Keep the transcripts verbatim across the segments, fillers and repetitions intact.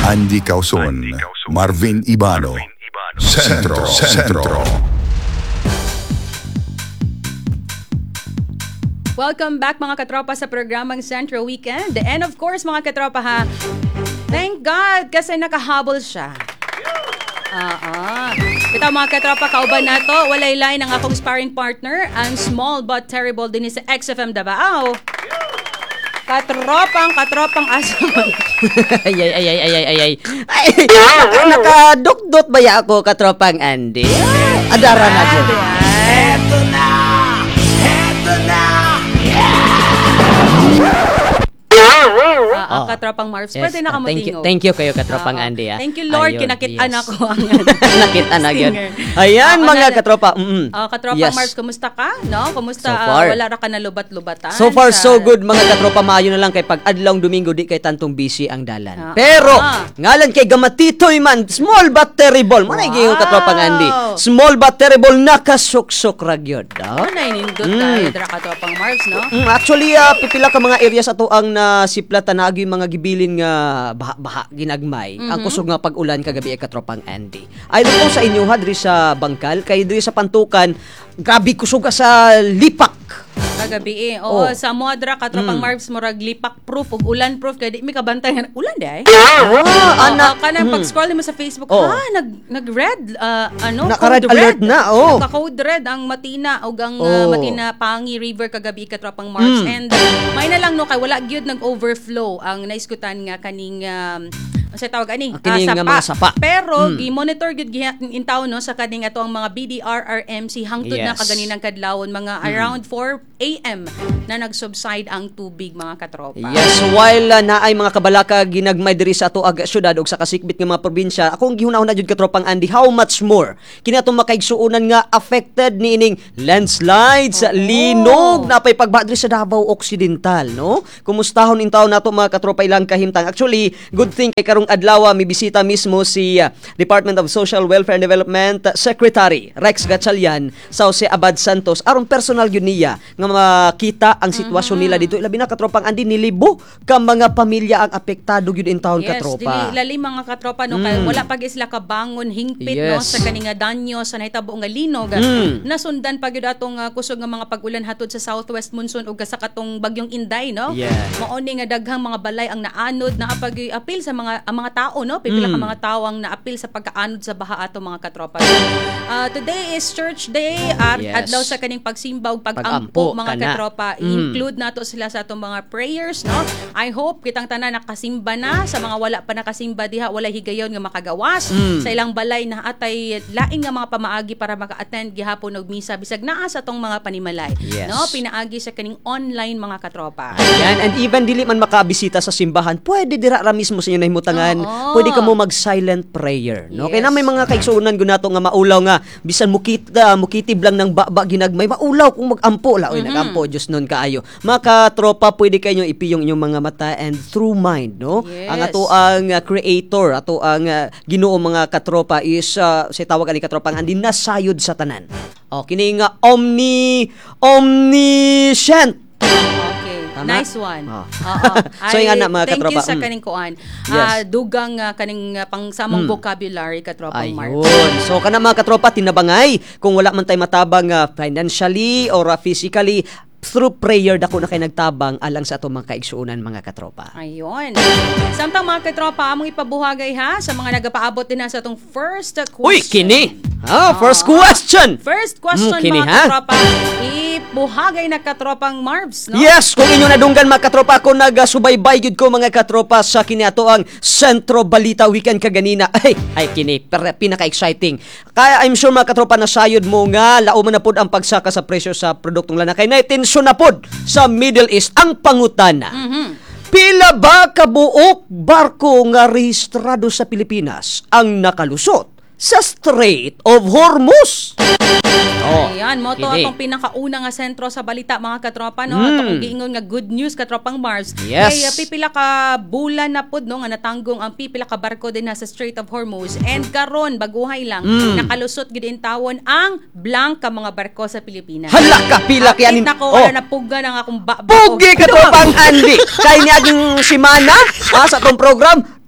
Andy Causon, Marvin Ibano, Sentro, Sentro. Welcome back mga katropa sa programang Centro Weekend. And of course mga katropa ha, thank God kasi nakahabol siya. Ah, ito mga katropa, kauban na to, walay line ang akong sparring partner, ang small but terrible din sa X F M Davao. Katropang, katropang ason. ay, ay, ay, ay, ay, ay, ay. Ay, naka, nakadukdot ba ya ako, katropang Andy? Adara na dyan. Eto na! Eto na! Uh, uh, katropang Marvs, yes. Pwede na kamutingo. Thank you, thank you kayo, katropang uh, Andy. Ah. Thank you, Lord. Ayun, kinakit-an yes. ako ang nakit-an na yun. Ayan, uh, mga katropa. Mm-hmm. Uh, katropang yes. Marvs, kumusta ka? No? Kumusta? So far. Uh, wala ra ka na lubat-lubatan? So far, sa... so good, mga katropa. Maayo na lang kay pag adlong Domingo, di kay tantong busy ang dalan. Uh, uh, Pero, uh. ngalan kay gamatitoy man, small but terrible. Wow. Manay yung katropang Andy. Small but terrible, nakasuksok ragyod. Oh, nainindot mm. tayo, dra katropang Marvs, no? Mm, actually, uh, pipila ka mga areas ato ang nasiplatan na agi mga gibilin nga baha-baha ginagmay. Mm-hmm. Ang kusog nga pag-ulan kagabi ay katropang Andy. Ay po sa inyo ha diri sa Bangkal kay diri sa Pantukan, grabe kusog ka sa lipak. Kagabi eh. Oo, oh. Sa modra katropang mm. Marvs murag lipak proof ug ulan proof kay di mi kabantay nga ulan day. Ah, ana oh, kanang mm. pag-scroll mo sa Facebook, oh. ha, nag nag-red uh, ano, naka-red alert na. Oh. Naka-code red ang Matina ug ang oh. uh, Matina Pangi River kagabi katropang Marvs mm. and uh, may na lang no kay wala gyud nag-overflow ang naiskutan nga kaning um, sa tawag ani uh, sapa. Mga sapa. Pero mm. gi-monitor gyud in town no sa kaning ato ang mga B D R R M C hangtod yes. na kaganinang kadlawon mga mm. around four a m na nag-subside ang tubig mga katropa. Yes, while uh, naay mga kabalaka ginagmay diri sa ato ag syudad ug sa kasikbit nga mga probinsya, akong gihunahuna jud katropang Andy, how much more kini atong makaigsuonan nga affected niining landslides, oh. linog napay pagbaha diri sa Davao Occidental, no? Kumustahon in taon nato mga katropa ilang kahimtang. Actually, good thing kay karong adlaw mi bisita mismo si uh, Department of Social Welfare and Development Secretary Rex Gatchalian sa Jose Abad Santos aron personal gyud niya nga makita ang sitwasyon mm-hmm. nila dito. Ilabi na katropang Andy, nilibo ka mga pamilya ang apektado gyud in taon yes, katropa. Yes, dili lali mga katropa no mm. kay wala pag isla ka bangon hingpit yes. no sa kaninga danyo sa nahitabo nga linog. Mm. Nasundan pa gyud atong uh, kusog nga mga pag-ulan hatod sa southwest monsoon ug sa katong bagyong Inday no. Yeah. Mao ni nga daghang mga balay ang naanod na pag-apil sa mga ang mga tao no. Pipila mm. ka mga tawo ang naapil sa pagkaanod sa baha ato mga katropa. Uh, today is church day at yes. adlaw sa kaning pagsimba ug pag-ampo mga kana. Katropa, mm. include nato sila sa atong mga prayers, no? I hope kitang tanan nakasimba na, sa mga wala pa nakasimba diha, wala higayon nga makagawas, mm. sa ilang balay na atay laing nga mga pamaagi para maka-attend gihapon og misa bisag naa sa atong mga panimalay, yes. no? Pinaagi sa kaning online mga katropa. Ayan, and even dili man makabisita sa simbahan, pwede dira ra mismo sa inyo nahimutangan, oh, oh. pwede ka mo mag-silent prayer, no? Yes. Kaya na may mga kaigsuonan gunato nga maulaw nga bisan mukita mukitib lang ng baba ginagmay, maulaw kung mag-ampo la, oy mm-hmm. nag-ampo Diyos nun kaayo. Mga katropa, pwede kayo ipiyong inyong mga mata and through mind, no? Yes. Ang ato ang uh, creator, ato ang uh, Ginoo mga katropa is uh, sa tawag ani katropang Andy nasayod sa tanan. O kini nga omni omniscient. Tama? Nice one. Oh. Oo. So yung anak mga thank katropa. You sa kaning kuan. Yes. Uh, dugang uh, kaning uh, pangsamang mm. vocabulary katropang Mark. Ayun. So kana mga katropa tinabangay kung wala man tay matabang uh, financially or uh, physically through prayer dako na kay nagtabang alang sa ato mga kaigsuonan mga katropa. Ayun. Samtang mga katropa among ipabuhagay ha sa mga nagapaabot din na sa atong first question. Uy, kini. Ah, first question. First question mm, kini, mga ha? Katropa. Ibuhagay na katropang Marvs, no? Yes, kung inyo nadunggan mga katropa ako nagasubaybay gyud ko mga katropa sa kini ato ang Sentro Balita Weekend kaganina. Ay, ay kini pinaka-exciting. Kaya I'm sure mga katropa nasayod mo nga lao man na pud ang pagsaka sa presyo sa produktong lana kay naitensyon na pud sa Middle East ang pangutana. Mhm. Pila ba kabuok barko nga rehistrado sa Pilipinas ang nakalusot sa Strait of Hormuz? Oh, ayan, mo to atong pinakauna nga sentro sa balita mga katropa no. Mm. Atong giingon nga good news katropang Mars. Yes. Kay uh, pipila ka bulan na pud no nga natanggong ang pipila ka barko din na sa Strait of Hormuz and karon baguhay lang mm. nakalusot gid in tawon ang blank ka mga barko sa Pilipinas. Hala ka pila kay anin. Nako oh. na puga na nga akong ba. Pugi katropang Andy. Kay niaging simana ah, sa atong program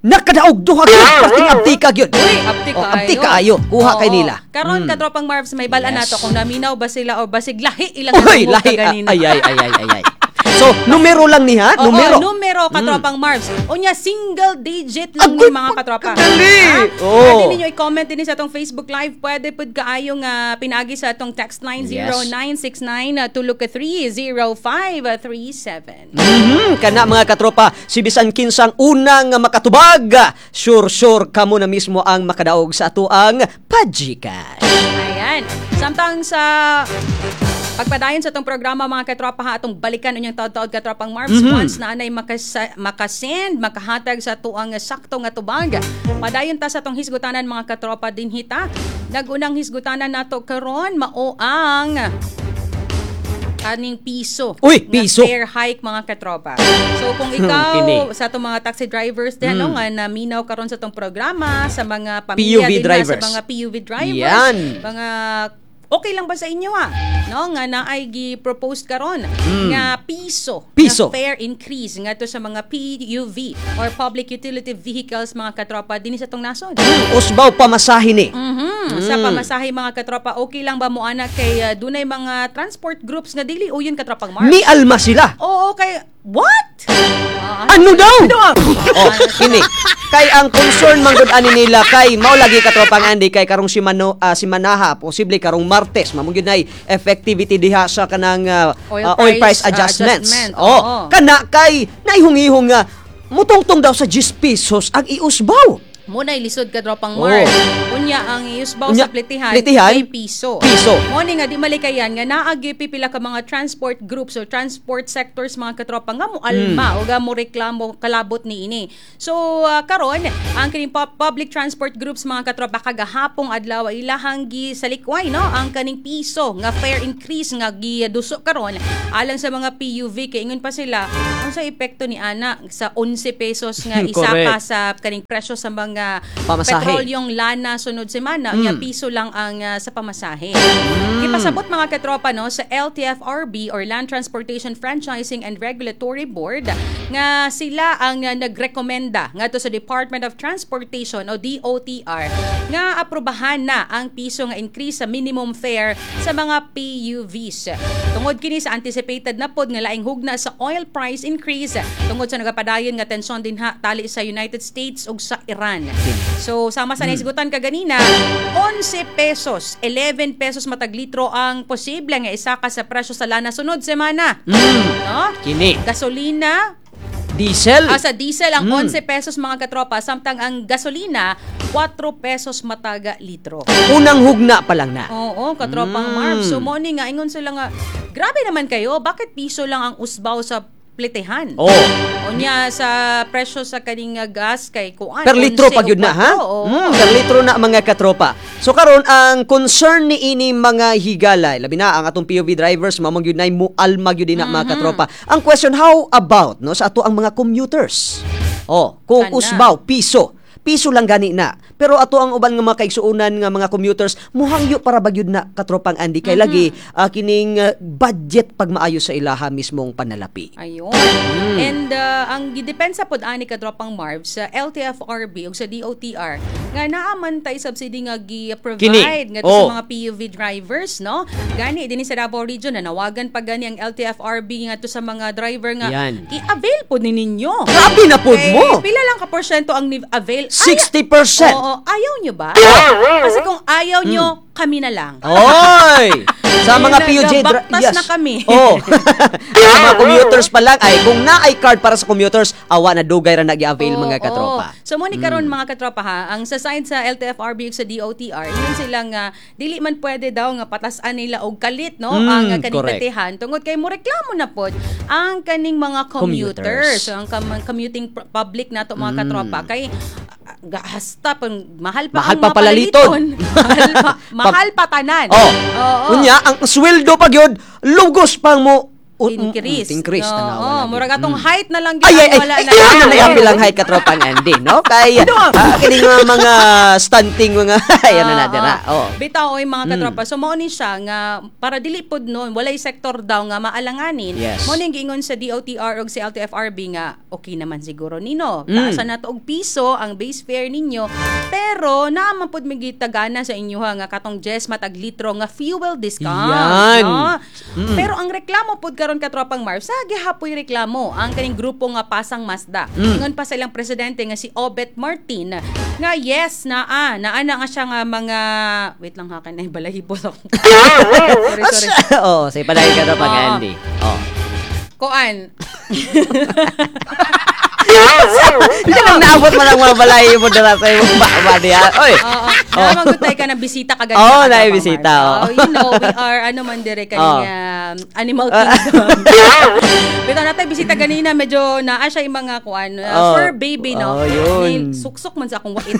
nakadaog duha gyud parting abti ka gyud. Uy, abti Oh, kaayo. abti kaayo. Kuha Oo, kay nila. Karon Mm. katropang Marvs, may balaan Yes. nato kung naminaw ba sila o basig lahi ilang Uy, nahimog lahi. ka ganina. Ay, ay, ay, ay, ay, ay. So, numero lang ni ha? Oo, Numero. numero katropang Marvs. Unya single digit lang Agoy, ni mga katropa. pagkadali. Ha? Oo. Pwede ninyo i-comment din sa atong Facebook Live. Pwede pud kaayo nga pinagi sa atong text line zero nine six nine tulog ka three zero five three seven. Mhm, kana mga katropa, si bisan kinsang unang makatubag, sure sure kamo na mismo ang makadaog sa ato ang Pagcash. Ayan. Samtang sa pagpadayon sa itong programa mga katropa ha, atong balikan unyang taod-taod katropang Marvs, Mhm. once na anay makasa, makasend, makahatag sa tuang sakto nga tubag. Padayon ta sa atong hisgutanan mga katropa din hita. Nagunang hisgutanan nato karon mao ang kaning piso. Uy, nga piso. fare hike mga katropa. So kung ikaw Kini. sa itong mga taxi drivers din no, nga naminaw karon sa itong programa sa mga P U pamilya V din ha, drivers. sa mga P U V drivers. Yan. Mga okay lang ba sa inyo ha? No, nga naay gi-propose karon nga piso, Piso. nga fare increase nga to sa mga P U V or public utility vehicles mga katropa dinhi sa tong nasod. Usbaw pamasahe ni. Mhm. Sa pamasahe mga katropa, okay lang ba mo ana kay uh, dunay mga transport groups nga dili uyon katropang Mark? Ni alma sila. Oo, kay what? Ah, Ano daw? Oh, kini. Kay ang concern man gud ani nila kay mao lagi katropang Andy kay karong si Mano, ah, si Manaha posible karong Martes mamong gyud nay effectivity diha sa kanang ah, Oil ah, oil price, price, ah, adjustments. adjustment. Oh, Oo. kana kay naihong-ihong nga mutungtong daw sa ten pesos ang iusbaw. Muna ilisod ka dropang Oo. Mark. Unya ang iusbaw Unya, sa plitihan, plitihan? ay piso. Piso. Mo ni nga di malikayan nga naagi pipila ka mga transport groups or transport sectors mga katropa nga mo alma o ga mo reklamo kalabot ni ini. So uh, karon ang kining pu- public transport groups mga katropa kagahapong adlaw ilahang gi salikway no ang kaning piso nga fare increase nga giduso karon alang sa mga P U V kay ingon pa sila unsa epekto ni ana sa eleven pesos nga isa ka Correct. sa kaning presyo sa mga Pamasahe. petrolyong lana sunod semana nya piso lang ang uh, sa pamasahe. Ipasabot mga katropa no sa L T F R B or Land Transportation Franchising and Regulatory Board nga sila ang uh, nagrekomenda ngadto sa Department of Transportation o D O T R nga aprobahan na ang piso nga increase sa minimum fare sa mga P U Vs. Tungod kini sa anticipated na pod nga laing hugna sa oil price increase tungod sa nagapadayon nga tensyon din ha tali sa United States ug sa Iran. So sama sa naisgutan ka ganina, eleven pesos, eleven pesos matag litro ang posible nga isa ka sa presyo sa lana sunod semana. No? Kini. Gasolina, Diesel. ah, sa diesel ang Mm. eleven pesos mga katropa, samtang ang gasolina four pesos mataga litro. Unang hugna pa lang na. Oo, katropang Mm. Marv. So mo ni nga ingon sila nga, grabe naman kayo, bakit piso lang ang usbaw sa plitehan? Oh. Unya sa presyo sa kaning nga gas kay kuan. Per litro onse pag yun o na, ha? patro, oo. Mm, per litro na mga katropa. So karon ang concern ni ini mga higalay, labi na ang atong P U V drivers, mamang yun na mualmag yun din na mga katropa. Ang question, how about no sa ato ang mga commuters? Oh, kung Kana. usbaw, piso. Piso lang gani na. Pero ato ang uban nga mga kaigsuunan nga mga commuters, muhangyo para bagyod na katropang Andy kay lagi ah, kining ah, budget pag maayo sa ilaha mismong panalapi. Ayun. And uh, ang gidepensa pod ani kadropang Marv sa L T F R B ug sa D O T R nga naaman tay subsidy nga gi-provide Kini. ngadto Oh. sa mga P U V drivers, no? Gani dinhi sa Davao Region na nawagan pa gani ang L T F R B ngadto sa mga driver nga Yan. i-avail pod ni ninyo. Grabe na pod Kay mo. pila lang ka porsyento ang ni- avail? sixty percent. Oo, ayaw nyo ba? Kasi kung ayaw nyo, kami na lang. Oy! Sa mga P U J dra- Nagabaktas na kami. Oh. Sa mga commuters pa lang ay kung na-ay card para sa commuters, awa na dugay ra nag-avail Oo, mga katropa. oo. So mo ni karon mga katropa ha, ang sa side sa L T F R B ug sa D O T R, yun silang nga dili man pwede daw nga patasan nila og kalit no Mm, ang kaning correct. petihan tungod kay mo reklamo na pod ang kaning mga commuters. Commuters. So ang kam- commuting pr- public nato mga katropa kay ah, ga- hasta pang mahal pa Mahal ang pa mga palaliton. palaliton. mahal pa, mahal pa tanan. Oh. Oo. Unya ang sweldo pa gyud lugos pang mo increase. Mm, increase no, tanawa oh, lagi. murag atong Mm. height na lang Ay, ay, ay, wala ay, na. ay, ay, ay, bilang height katropang Andy, no? Kay, ah, kining mga mga stunting, mga, ayan na natin, ha? Oh. Bitaw oy mga katropa. So mao ni siya nga para dili pod noon walay sektor daw nga maalanganin. Yes. Mo ning giingon sa D O T R ug sa L T F R B nga okay naman siguro nino. Mm. Taasan na to og piso ang base fare ninyo. Pero naaman pod migitagana sa inyo ha, nga katong Jess matag litro nga fuel discount. Yan. No? Mm. Pero ang reklamo pod karon katropang Marv, sa gihapoy reklamo ang kaning grupo nga Pasang Mazda. Mm. Ingon pa sa ilang presidente nga si Obet Martin nga yes naa naa na nga siya nga mga wait lang ha kanay balahibo ako. sorry sorry. Oh, say padayon katropang Oo. Andy. Oh. Koan. Hindi lang naabot mo lang mga balay mo dala sa imong baba diya. Oy. Oo. Namangutay ka ng bisita kagad. Oo, sa na Katropang bisita, Marv. oo. Oh, you know, we are ano man dire kaning Oo. um, Animal Kingdom. Bitaw natay bisita ganina medyo naa siya yung mga kuan uh, Oo. fur baby no. Oo, yun. Ni- Suksok man sa akong wait.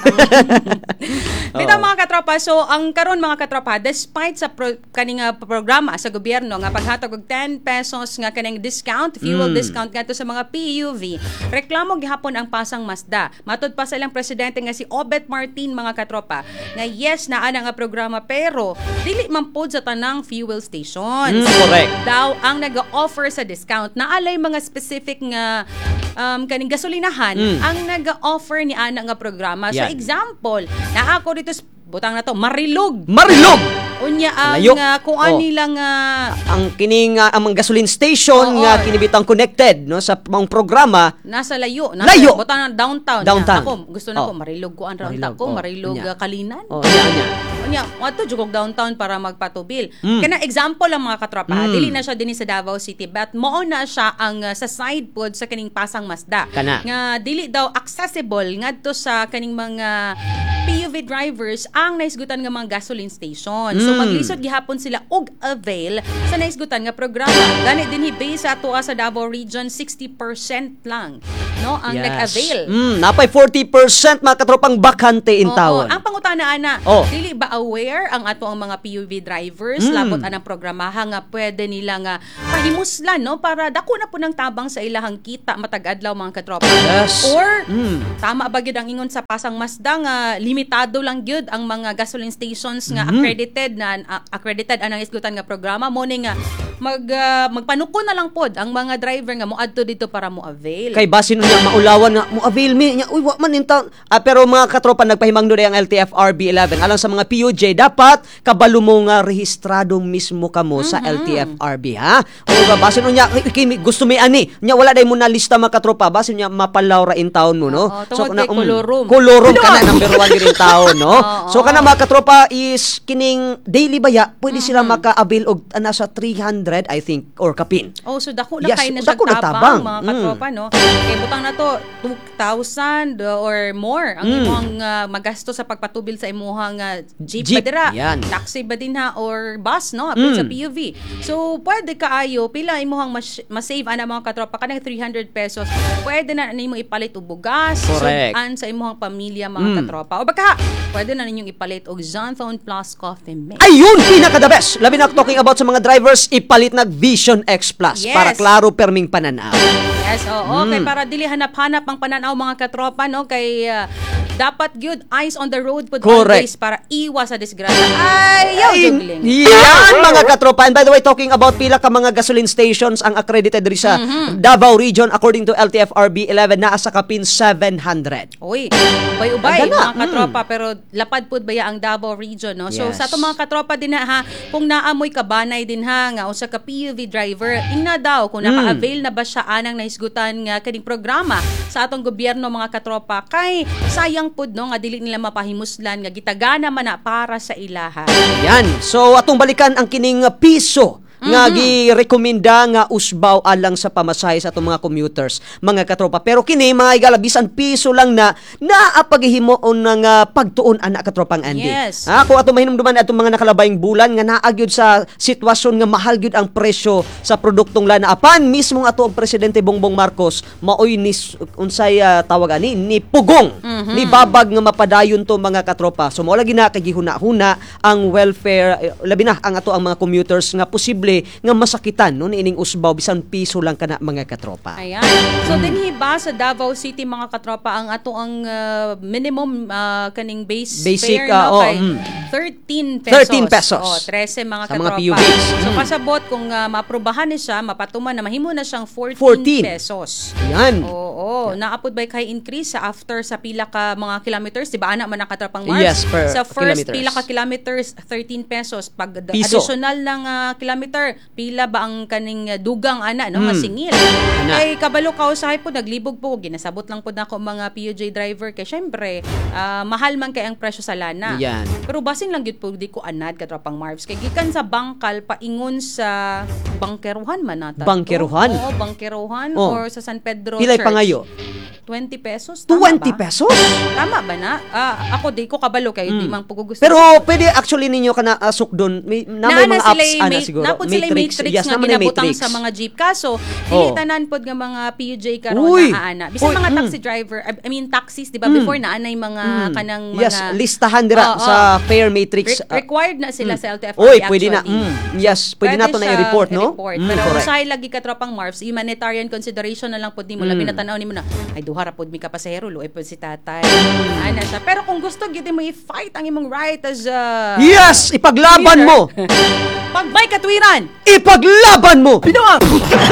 Bitaw mga katropa, so ang karon mga katropa despite sa pro, kaning uh, programa sa gobyerno nga paghatag og ten pesos nga kaning discount, fuel Mm. discount ngadto sa mga P U V, reklamo gihapon ang Pasang Mazda. Matud pa sa ilang presidente nga si Obet Martin mga katropa nga yes naa na nga programa pero dili man pod sa tanang fuel stations. Mm, correct. Daw ang nag-offer sa discount na alay mga specific nga um, kaning gasolinahan Mm. ang nag-offer ni ana nga programa. So Yan. example, na ako dito s- butang na to Marilog. Marilog. Unya ang Layo. uh, kung Oh. nila nga Ang kining uh, ang mga gasoline station Oo. nga kinibitang connected no sa mga programa. nasa layo, nasa Layo. butang na downtown. Downtown. Na, ako gusto na Oh. ko Marilog ko ang Marilog, ko, oh. Marilog Unya. uh, Kalinan. Oh, nya nya. Unya, wato jugog downtown para magpatubil. Mm. Kana example lang mga katropa, Mm. dili na siya dinhi sa Davao City, but mao na siya ang uh, sa side pod sa kaning Pasang Mazda. Kana. Nga dili daw accessible ngadto sa kaning mga P U V drivers ang naisgutan nga mga gasoline station. So Mm. maglisod gihapon sila og avail sa naisgutan nga programa. Gani dinhi base sa atoa sa Davao region sixty percent lang no ang Yes. nag-avail. Mm, napay forty percent mga katropang bakante in Oo, town. ang pangutana ana, Oh. dili ba aware ang ato ang mga P U V drivers Mm. labot anang programaha nga pwede nila nga pahimuslan no para dako na po ng tabang sa ilahang kita matag adlaw mga katropa. Yes. Or Mm. tama ba gyud ang ingon sa Pasang Mazda nga limitado lang gyud ang mga gasoline stations nga Mhm. accredited na uh, accredited anang isgutan nga programa mo ni nga mag uh, magpanuko na lang pod ang mga driver nga moadto dito para mo avail. Kay basin niya maulawan nga mo avail me nya uy wa man in town. Ah, pero mga katropa nagpahimangno day ang L T F R B eleven alang sa mga P U J dapat kabalo mo nga rehistrado mismo kamo sa L T F R B ha. O ba basin niya kimi gusto mi ani nya wala day mo na lista mga katropa basin niya mapalaw ra in town mo no. Oo, tungod kay kolorum. Kolorum kana number one din in town no. Oo. So kana mga katropa is kining daily baya pwede sila maka-avail og ana sa three hundred I think or kapin. Oh, so dako na Yes, kayo na siya dako na tabang, tabang. mga Mm. katropa, no? Kaya butang na to, two thousand or more ang Mm. imuhang uh, magasto sa pagpatubil sa imuhang uh, jeep, Jeep, ba dira? yan. Taxi ba din ha? Or bus, no? Apil Mm. sa P U V. So, pwede kaayo, pila imuhang mas- masave ana mga katropa, kanang three hundred pesos, pwede na nimo ipalit og bugas, Correct. sudan sa imuhang pamilya mga Mm. katropa. O baka, pwede na ninyong ipalit og Zonthone Plus Coffee Mix. Ayun, pinaka the best. Labi na talking about sa mga drivers, ipalit nag Vision X Plus Yes. para klaro perming pananaw. Yes, oo. Mm. Kay para dili hanap-hanap ang pananaw mga katropa, no? Kay uh, dapat good eyes on the road pud Correct. always para iwas sa disgrasya. Ayaw, Ay, jugling. yan mga katropa. And by the way, talking about pila ka mga gasoline stations ang accredited rin sa Davao Region according to L T F R B eleven naa sa kapin seven hundred. Uy, ubay-ubay Ang gana, mga katropa, pero lapad pud baya ang Davao region, no? So Yes. sa ato mga katropa din na ha, kung naamoy kabanay din ha nga usa ka P U V driver, ingna daw kung naka-avail na ba siya anang nahisgutan nga kaning programa sa atong gobyerno mga katropa, kay sayang pud no nga dili nila mapahimuslan nga gitagana man na para sa ilaha. Yan. So atong balikan ang kining uh, piso nga girekomenda nga usbaw alang sa pamasahe sa atong mga commuters, mga katropa. Pero kini mga igala bisan piso lang na naapaghihimuon ng uh, pagtuon ana katropang Andy. Yes. Ha, kung atong mahinumduman atong mga nakalabayng bulan nga naagyod sa sitwasyon nga mahal gyud ang presyo sa produktong lana apan mismo ato ang presidente Bongbong Marcos maoy ni unsay uh, tawag ani ni pugong Mhm. ni babag nga mapadayon to mga katropa. So mao lagi na kay gihuna-huna ang welfare eh, labi na ang ato ang mga commuters nga posible posible nga masakitan no niining usbaw bisan piso lang kana mga katropa. Ayan. So dinhi ba sa Davao City mga katropa ang ato ang uh, minimum uh, kaning base Basic, fare uh, no oh, kay mm. thirteen pesos. thirteen pesos. Oh, thirteen mga Sa mga katropa. P U Bs. So Mm. pasabot kung uh, maaprubahan ni siya, mapatuman na mahimo na siyang fourteen, fourteen pesos. Yan. Oo, naapod ba kay increase sa after sa pila ka mga kilometers, di ba ana man nakatropang Mars? Yes, per sa first kilometers. pila ka kilometers thirteen pesos. Pag ad- Piso. additional ng uh, kilometer, pila ba ang kaning uh, dugang ana no, Mm. masingil. Ana. Ay kabalo ka usahay po naglibog po ginasabot lang po nako mga P U J driver kay syempre ah, mahal man kay ang presyo sa lana. Yan. Pero basin lang gyud po di ko anad katropang Marvs kay gikan sa bangkal paingon sa bangkeruhan man nata. to. Bangkeruhan? Oo, bangkeruhan Oh. or sa San Pedro Pilay Church. pangayo? twenty pesos. Tama twenty ba? pesos? Tama ba na? Ah, ako di ko kabalo kay di man pugugusto. Pero pwede actually ninyo kana asok doon. May na may mga apps ana siguro. Napod sila matrix, Yes, nga naman na ginabutang matrix. sa mga jeep. Kaso, Oh. dili tanan pod nga mga P U J karon Uy! na ana. Bisan Uy, mga mm. taxi driver, I mean taxis, di ba? Before na anay mga kanang mga Yes, listahan dira Oo, sa oo. fare matrix. Re- ah, required na sila sa L T F R B Oy, actually. pwede na. Mm, yes, pwede, na to na siya i-report, no? i-report. Mm, Pero correct. usahay lagi ka tropang Marvs, humanitarian consideration na lang pod nimo labi na tanaw nimo na ay duha ra pod mi ka pasahero luoy pod si tatay. Ana siya. Pero kung gusto gyud mo i-fight ang imong right as a Yes, ipaglaban mo. pagbay katwiran. Ipaglaban mo. Binuang.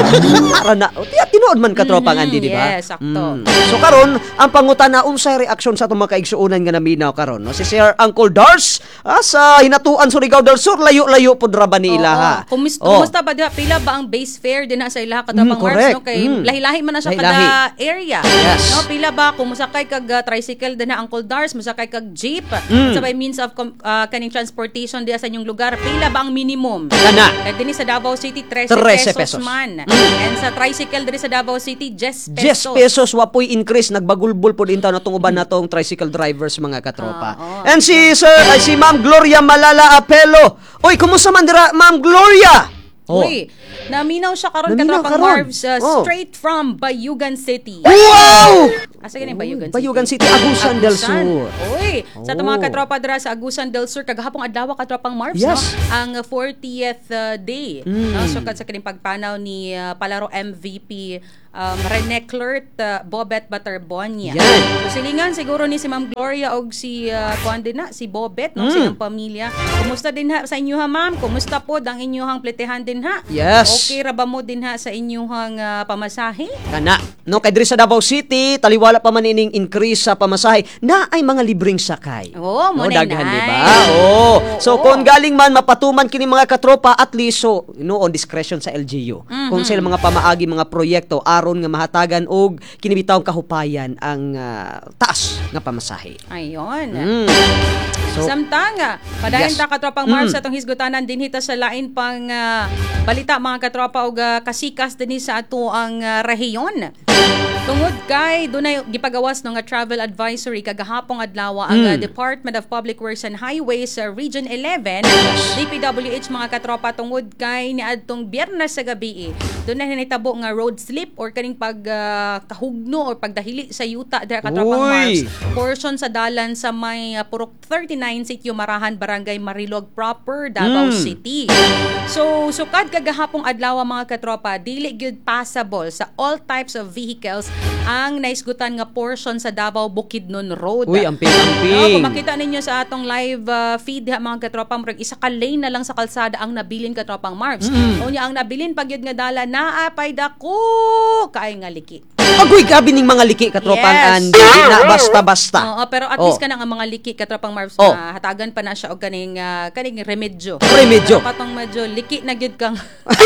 Para na. O, tiya, tinuod man ka tropa Mhm, Andy, di ba? yes, sakto. Mm. So karon, ang pangutana unsay reaksyon sa itong mga kaigsuunan nga naminaw karon, no? Si Sir Uncle Dars, ah, sa hinatuan Surigao del Sur, layo-layo pod ra ba ni ilaha? Oo. Kumis- Oh. Kumusta ba diha? Pila ba ang base fare din na sa ilaha katapang Mm, Mars correct. no kay Mm. lahi-lahi man na siya Lahi-lahi. kada area. Yes. No pila ba kung musakay kag uh, tricycle din na Uncle Dars, musakay kag jeep, Mm. sa by means of com- uh, kaning transportation diha sa inyong lugar, pila ba ang minimum? Kana. Kaya din sa Davao City thirteen thirteen pesos, pesos. man. Mm. And sa tricycle din sa Davao City ten ten pesos. pesos wapoy increase nagbagulbol po din taon natong uban natong tricycle drivers mga katropa. Ah, oo. And si Sir ay si Ma'am Gloria Malala Apelo. Oy, kumusta man dira Ma'am Gloria? Oh. Uy, naminaw siya karon Naminaw katapang karon. Marvs uh, Oh. straight from Bayugan City. Wow! Asa ganyan Bayugan City? Bayugan City, Agusan del Agusan. Sur. Uy, sa Oh. mga katropa dira sa Agusan del Sur kagahapong adlaw katropang Marvs Yes. no ang uh, fortieth uh, day. Mm. No, so kad sa kining pagpanaw ni uh, Palaro M V P um, Rene Clert uh, Bobet Baterbonia. Yan. So silingan siguro ni si Ma'am Gloria og si uh, kuan din na si Bobet no Mm. silang pamilya. Kumusta din ha sa inyo ha ma'am? Kumusta po ang inyong pletehan din ha? Yes. Okay ra ba mo din ha sa inyong uh, pamasahe? Kana. No, kay diri sa Davao City, taliwala pa man ining increase sa pamasahe na ay mga libreng sakay. Oo, mo no, na daghan, nay. di ba? Oo. So, Oo. kung galing man mapatuman kini mga katropa, at least, so, no, on discretion sa L G U. Kung sila mga pamaagi, mga proyekto, aron nga mahatagan og kinibitawng kahupayan ang ah, taas nga pamasahe. Ayun. Mm. So, Samtanga, padayon Yes. ta katropang Mm. Mars atong hisgutanan din hita sa lain pang ah, balita mga katropa og ah, kasikas dinhi sa ato ang ah, rehiyon. Tungod kay dunay gipagawas no nga travel advisory kagahapong adlaw ang Mm. ah, Department of Public Works and Highways sa Region eleven, D P W H mga katropa tungod kay niadtong Biyernes sa gabi. Dunay hinitabo nga road slip or kaning pag ah, kahugno or pagdahili sa yuta dira katropang Uy! Mars. Portion sa dalan sa may uh, Purok thirty-nine Sitio Marahan, Barangay Marilog proper, Davao Mm. City. So, sukad kagahapong adlaw mga katropa, dili gyud passable sa all types of vehicles ang naisgutan nga portion sa Davao Bukidnon Road. Uy, amping-amping. No, kung makita ninyo sa atong live uh, feed ha, mga katropang murag isa ka lane na lang sa kalsada ang nabilin katropang Marbs. Mm. Unya ang nabilin pagyud nga dala naapay dako kaay nga liki. Agoy gabi ning mga liki katropang Yes. and di na basta-basta. Oo, pero at Oh. least kanang ang mga liki katropang Marbs Oh. na hatagan pa na siya og kaning ah, kaning remedyo. Remedyo. Pero katong medyo liki na gyud kang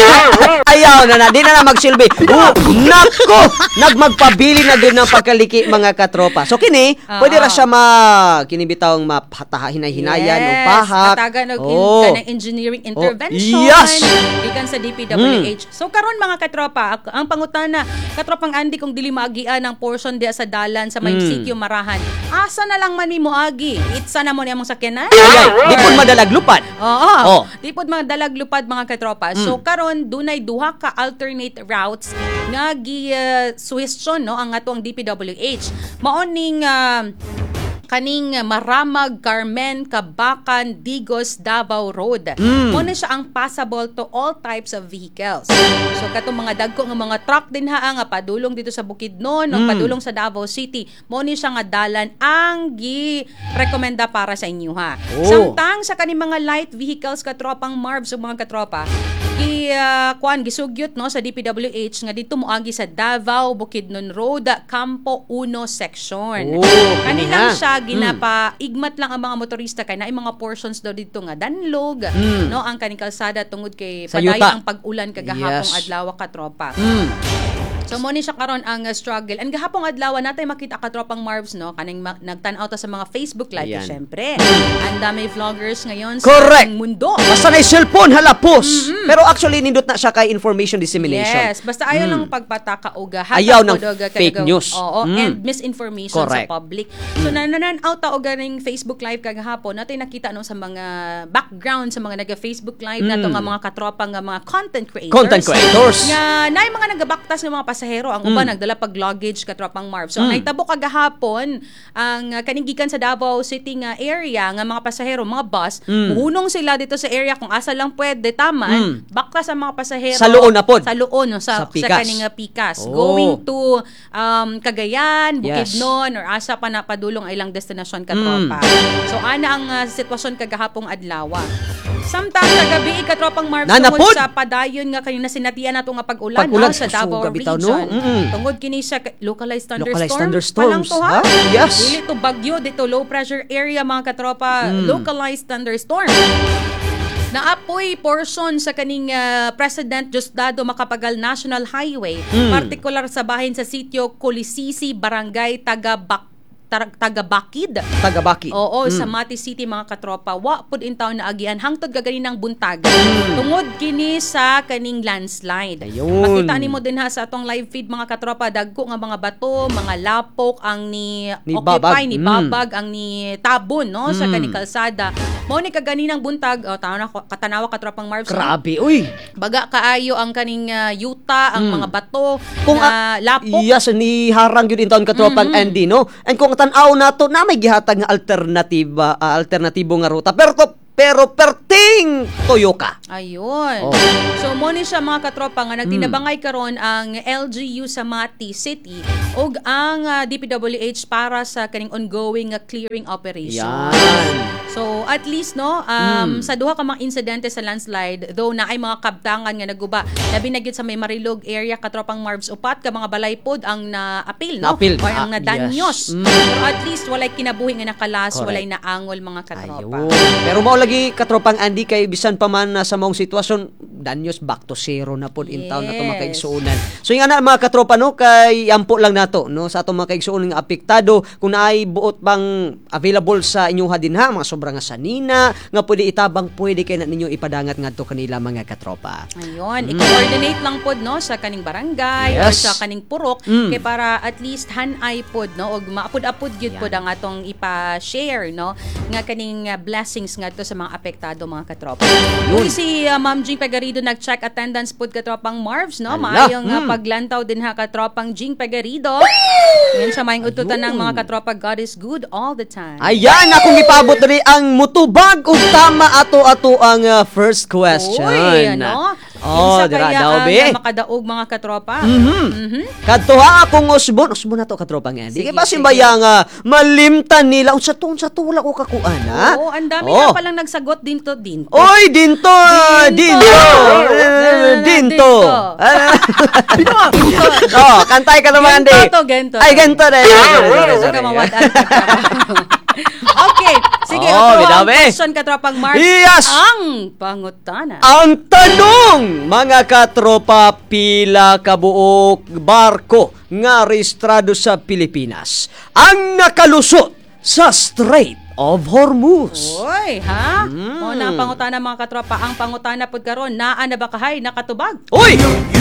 Ayaw na na, di na na magsilbi. Oh, nako! Nagmagpabili na din ng pagkaliki mga katropa. So kini, Oo. pwede ra siya ma kinibitawng mapataha hinay-hinayan o pahak. hatagan og in, Oh. kanang engineering intervention. yes. Ikan sa D P W H. So karon mga katropa, ak- ang pangutana, katropang Andy kung dili maagian ang portion dia sa dalan sa may Mm. Sikyo Marahan. Asa na lang man mi moagi? Itsa na mo ni among sakyanan? Ay, di pud madalag lupad. Oo. Oh. Di pod mga dalag lupad mga katropa. So karon dunay duha ka alternate routes nga gi uh, suhestyon no ang ato ang D P W H. Mao ning uh, kaning Maramag, Carmen, Kabakan, Digos, Davao Road. Mm. Muna siya ang passable to all types of vehicles. So katong mga dagko nga mga truck din ha nga padulong dito sa Bukidnon o Mm. padulong sa Davao City. Muna siya nga dalan ang gi-rekomenda para sa inyo ha. Oh. Samtang sa kaning mga light vehicles katropang Marvs o mga katropa, gi uh, kuan gisugyot no sa D P W H nga dito moagi sa Davao Bukidnon Road, Campo uno section. Oh, Kanilang kaniha. siya ginapa igmat lang ang mga motorista kay naay mga portions daw dito nga danlog Mm. no ang kaning kalsada tungod kay Sa padayon yuta. ang pag-ulan kagahapong Yes. adlaw ka tropa. Mm. So mo ni siya karon ang uh, struggle. And gahapong adlaw natay makita ka tropang Marvs no kaning ma- nagtan-aw ta sa mga Facebook live Ayan. syempre. Ang dami vloggers ngayon Correct. sa ating mundo. Basta na cellphone halapos. Pero actually nindot na siya kay information dissemination. Yes, basta ayaw lang pagpataka o ga Ayaw ng fake news. Oo, Mm. and misinformation Correct. sa public. So nananaw ta og ganing Facebook live kagahapon natay nakita no sa mga background sa mga naga-Facebook live nato nga mga katropa nga mga content creators. Mm. Content creators. Nga naay mga nagabaktas ng mga pasahero ang uban nagdala pag luggage katropang Marv. So Mm. nahitabo kagahapon ang uh, kaning gikan sa Davao City nga area nga mga pasahero, mga bus, Mm. muhunong sila dito sa area kung asa lang pwede taman, Mm. baktas ang mga pasahero Sa luon na pod. sa luon no, Sa sa, sa, Pikas. kaning uh, Pikas Oh. going to um, Cagayan, Yes. Bukidnon or asa pa na padulong ay ilang destinasyon katropa. Mm. So ana ang uh, sitwasyon kagahapong adlaw. Samtang kagabi katropang Marv Nanapod. tungod sa padayon nga kayo na sinatian nato nga pag-ulan, Pag-ulan. no, sa Davao So, gabitaw, no? region. Mm-mm. Tungod kini sa ka- localized thunderstorm. Localized thunderstorms, Palang to ha? ha? Yes. Dili to bagyo, dito low pressure area mga katropa, Mm. localized thunderstorm. Naapoy portion sa kaning uh, President Diosdado Macapagal National Highway, Mm. partikular sa bahin sa sitio Colisisi, Barangay Tagabak Tar- Tagabakid. Tagabaki. Oo, Mm. sa Mati City mga katropa, wa pud in town na agian hangtod gaganinang buntag. Mm. Tungod kini sa kaning landslide. Ayun. Makita nimo din ha sa atong live feed mga katropa, dagko nga mga bato, mga lapok ang ni, Ni occupy babag. ni Mm. babag ang ni tabon no sa Mm. kaning kalsada. Mao ni kaganinang buntag, oh, tanawa katanawa katropang Marvs. no? Grabe, uy. Baga kaayo ang kaning uh, yuta, ang Mm. mga bato, Kung na lapok. Yes, ni harang yun in taon katropang Andy, no? And kung tan-aw nato na may gihatag nga alternatiba, ah, alternatibo nga ruta. Pero to, pero perting Toyoka. Ayun. Oh. So mo ni siya mga katropa nga nagtinabangay karon ang L G U sa Mati City ug ang uh, D P W H para sa kaning ongoing uh, clearing operation. Yan. So at least no um Mm. sa duha ka mga insidente sa landslide though na ay mga kabtangan nga naguba labi na gyud sa may Marilog area katropang Marvs upat ka mga balay pod ang na-apil no Na-apil. or ang Ah, nadanyos. yes. Mm. Pero at least walay kinabuhi nga nakalas, Correct. walay naangol mga katropa. Ayun. Pero mao lagi katropang Andy kay bisan pa man na sa maong sitwasyon danyos back to zero na pod in town na to Yes. makaigsuonan. So yung ana mga katropa no kay ampo lang nato no sa atong mga kaigsuonan nga apektado kung naay buot bang available sa inyong hadinha mga sobra nga sanina nga pwede itabang pwede kay na ninyo ipadangat ngadto kanila mga katropa. Ayun, i-coordinate lang pod no sa kaning barangay Yes. or sa kaning purok Mm. kay para at least hanay pod no og maapod-apod gyud pod ang atong ipa-share no nga kaning uh, blessings ngadto sa mga apektado mga katropa. Uli si uh, Ma'am Jing Pegarido nag-check attendance pod katropang Marvs no. Ala, Maayong uh, mm. paglantaw din ha katropang Jing Pegarido. Ngayon siya maayong ututan ng mga katropa, God is good all the time. Ayan, akong ipabot diri ang mutubag ug tama ato-ato ang uh, first question. Uy, ano? Oh, Kinsa dira kaya daw, ang be. uh, makadaog mga katropa? Mhm. Mhm. Kadto ha akong usbon, usbon na to katropa nga. Di Sige, ba sige. simbaya nga malimtan nila unsa to unsa to wala ko kakuan ha. Oo, ang dami Oh. na palang nagsagot dinto dinto. Oy, dinto, ah, Dinto. dinto, eh, dinto. Dinto. Oh, kantay ka naman, Andy. Gento to, gento. Ay, gento na. Gusto ka mawadaan ka Okay, sige, Oh, oh, bitaw, be. question katropang Mark. Yes. Ang pangutana. Ang tanong, mga katropa, pila kabuok barko nga rehistrado sa Pilipinas ang nakalusot sa Strait of Hormuz. Oy, ha? Mm. O na ang pangutana mga katropa, ang pangutana pod karon naa na ba kahay nakatubag? Uy!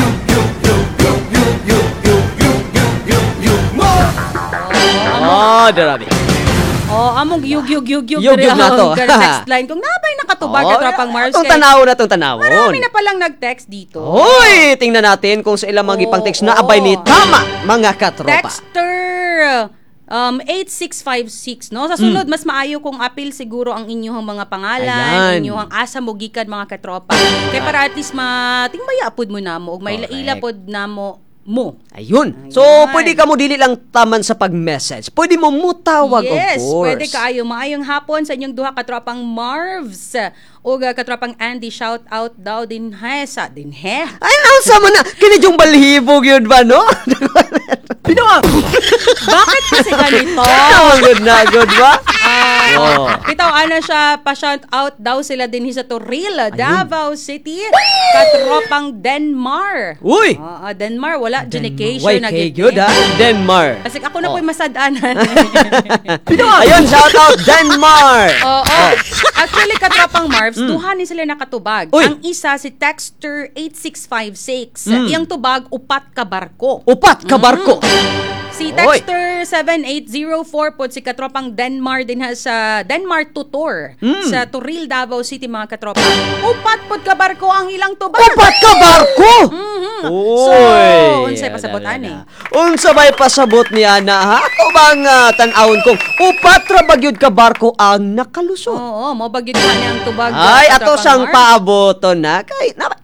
Oh, darabi. Oh, among yug yug yug yug Yug-yug na to. text line kung nabay nakatubag katropang Mars. Itong tanaw na itong tanawon. Marami na palang nag-text dito. Hoy, tingnan natin kung sa ilang mga Oo, ipang text na oo. abay ni tama, mga katropa. Texter um, eight six five six, no? Sa sunod, mas maayo kung apil siguro ang inyong mga pangalan, Ayan. inyong asa mo gikan mga katropa. Kaya para at least matingmaya pod mo na mo, ug may Correct. laila pod na mo mo. Ayun. So, Ayan. pwede ka mo dili lang taman sa pag-message. Pwede mo mutawag, Yes, of course. pwede kaayo. Maayong hapon sa inyong duha katropang Marvs. O katropang Andy, shout out daw din he sa din he. Ay, nausa mo na. Kini yung balhibog yun ba, no? Pinuwa. Bakit kasi ganito? Oh, good na, good ba? Ah, Oh. Bitaw, ano siya, pa-shout out daw sila din sa Toril, Davao City, katropang Denmar. Uy! Ah, ah, Denmar, wala education Why na kay gid good, ha? Denmar. Kasi ako na Oh. po'y masadanan. Ayun, shout out Denmar. Oo. Actually, katropang Marvs, duha ni sila nakatubag. Uy. Ang isa si Texter eight six five six. Iyang tubag, upat ka barko. Upat ka barko. Si Oy. Texter seven eight zero four po si katropang Denmar din ha sa Denmar Tutor sa Toril, Davao City mga katropa. Upat pod ka barko ang ilang tubag. Upat ka barko. Mhm. Uy. So, unsay pasabot ani? Unsa bay pasabot niya na ha? Ako bang uh, tan-awon kong upat ra bagyod ka barko ang nakalusot. Oo, mo bagid ka niyang tubag. Ay, uh, ato katropang sang Marvs. paaboton na kay na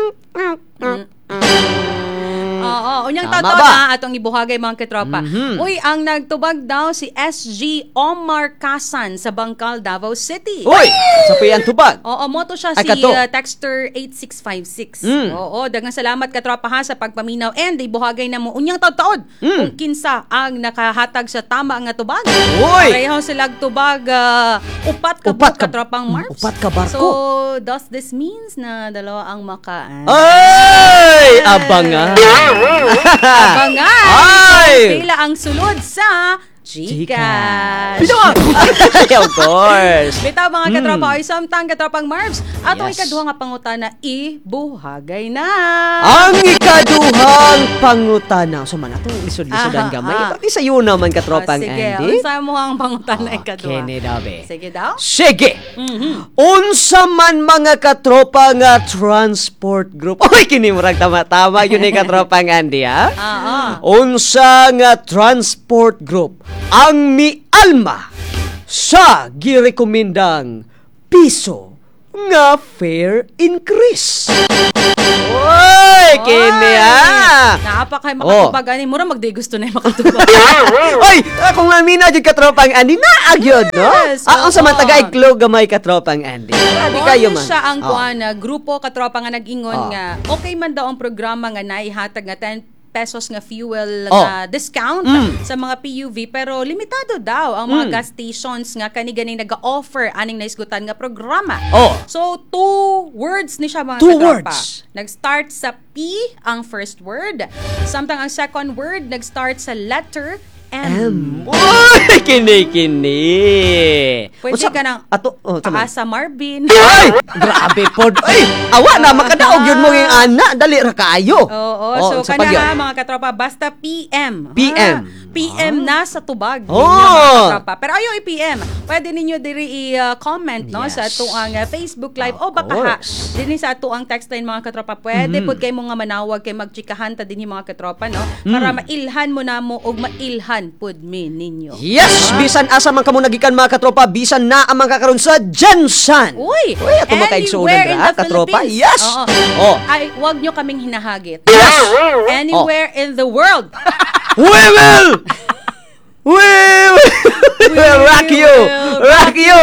Oo, unyang Tama totoo ba? na atong ibuhagay mga katropa. Mhm. Uy, ang nagtubag daw si S G Omar Kasan sa Bangkal, Davao City. Uy, sa piyan tubag. Oo, moto siya Ay, si kato. uh, Texter eight six five six. Mm. Oo, daghang salamat katropa ha sa pagpaminaw and ibuhagay na mo unyang taud-taud Mm. kung kinsa ang nakahatag sa tama nga tubag. Uy. Pareho sila tubag uh, upat ka Upat ka- katropang Marvs. upat ka barko. So, does this means na dalawa ang makaan? Ay, abangan. Abangan! Ay! Kung pila ang sulod sa Gcash. Pinuwa. Of course. Bitaw mga Mm. katropa, ay samtang katropang Marvs. Ato Yes. ikaduha nga pangutana, ibuhagay na. Ang ikaduhang pangutana. So man, atong lisod-lisodan Aha, gamay. ah. Ipati sa iyo naman katropang Oh, sige, Andy. unsa mo ang pangutana ikaduha? Kini dabe. Sige daw. Sige. Mhm. Unsa man mga katropa nga transport group. Oy, kini murag tama-tama yun ni katropang Andy, ha? Ah, ah. Unsa nga transport group ang mialma sa girekomendang piso nga fare increase. Oy, kini ha. Naapa kay Oh. makatubag ani mura magdi gusto na yung makatubag. Oy, kung mamina jud katropang Andy na agyod, no? Yes, Ah, unsa man oo. tagay klog gamay katropang Andy. Di kayo man. siya ang Oh. kuan na grupo katropa nga nag-ingon Oh. nga okay man daw ang programa nga naihatag nga ten pesos nga fuel Oh. nga discount Mm. sa mga P U V pero limitado daw ang mga Mm. gas stations nga kani ganing naga-offer aning naisgutan nga programa. Oh. So two words ni siya mga Two katropa. words. Nag-start sa P ang first word. Samtang ang second word nag-start sa letter M. M. Uy, kini kini. Pwede Unsa- ka ng ato oh, tama. Paasa Marvin. Ay, grabe pod. Ay, awa na makadaog yun mo yung ana, dali ra kaayo. Oo, Oh, so sa kana pagyo. ha, mga katropa, basta P M. P M. Ha? P M na sa tubag. Oh. Yun yung mga katropa. Pero ayaw i-P M. Pwede ninyo diri i-comment no Yes. sa atuang uh, Facebook Live o Of baka ha, course. dinhi sa atuang text line mga katropa. Pwede Mhm. pud kay mo nga manawag kay magchikahan ta dinhi mga katropa no para Mm. mailhan mo na mo og mailhan pud mi ninyo. Yes, bisan asa man kamo nagikan mga katropa, bisan na ang mga karon sa Jensan. Uy, Uy, ato makaigsunan anywhere in ra the katropa. Philippines. Yes. Oo. Oh. Ay, wag nyo kaming hinahagit. Yes. Anywhere in the world. We will. We will rock you. will Rock you.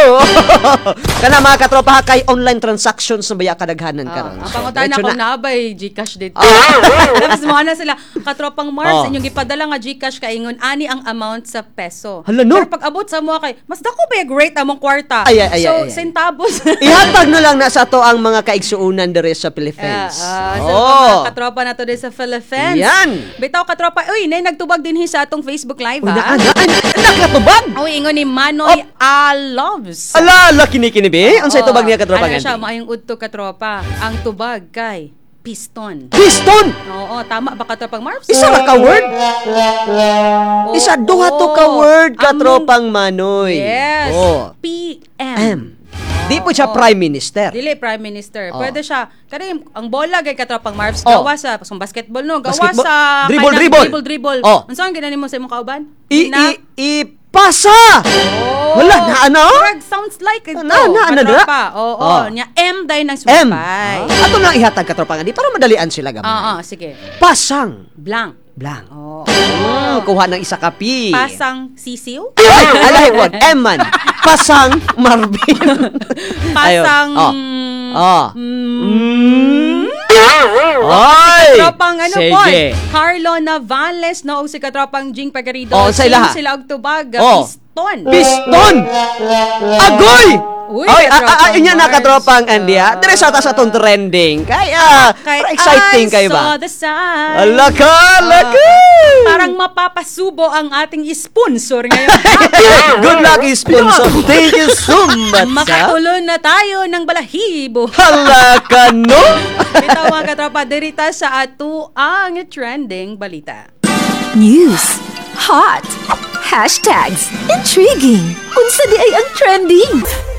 Kana mga katropa ha, kay online transactions na baya kadaghanan Ah, karon. ang So, pangutan diretso ako na. na bay Gcash dito. Tapos mo na sila katropang Mars Oh. inyong gipadala nga Gcash kaingon ani ang amount sa peso. Hala, no? Pero pag abot sa mo kay mas dako ba yung rate among kwarta. Ay, ay, ay, so ay, ay. centavos. Ihatag na lang na sa to ang mga kaigsuunan diri sa Philippines. Ah, ah, so Oh. mga katropa na to din sa Philippines. Yan. Bitaw katropa, uy, nay nagtubag din hi sa atong Facebook Live Uy, na, ha. na, na, nakatubag. Uy, ingon ni Manoy Aloves. Ala, laki ni kinibi. Ang sa tubag niya katropa Ano siya, ganti. maayong udto katropa. Ang tubag kay piston. Piston. Oo, tama ba katropang Marvs? Isa ra ka word. Oo. Isa duha to ka word Among- katropang Manoy. Yes. Oh. P M. M. Di po siya Oo. prime minister. Dili prime minister. Oh. Pwede siya kani ang bola kay katropang Marvs Oh. gawa sa pasong basketball no, gawa Basketball. sa Dribble, kanang dribble. dribble dribble. Oh. Unsa ang ginani mo sa imong kauban? I, Gina- i, ipasa! Oh. Wala, na ano? Correct, sounds like ito. Na, na, ano, katropa. na? Oo, Oh. nya M day ng M. sumpay. Ah, ato na ihatag katropang Andy para madalian sila gamay. Oo, sige. Pasang. Blank. Blank. Oo. Mm, kuha ng isa kapi. Pasang sisiw? Ay, alay po. M man. Pasang Marvin. Pasang Ayun. Oh. Oh. Mm. Ay! Katropang ano Sige. po? Carlo Navales no si katropang Jing Pagarido. Oh, sa ilaha. Sila og tubag Oh. piston. Piston! Agoy! Uy, Ay, katropang ah, ah, yun yan na Mars. katropang Andy ha. Dire sa atas atong trending. Kaya, Kay para exciting I kayo saw ba? the sign. Ala ka, ala ka! Parang mapapasubo ang ating sponsor ngayon. Good luck, sponsor. Thank you so much, ha? Makatulon na tayo ng balahibo. Hala ka, no? Bitaw mga katropa, dirita sa ato ang trending balita. News. Hot. Hashtags. Intriguing. Unsa di ay ang trending?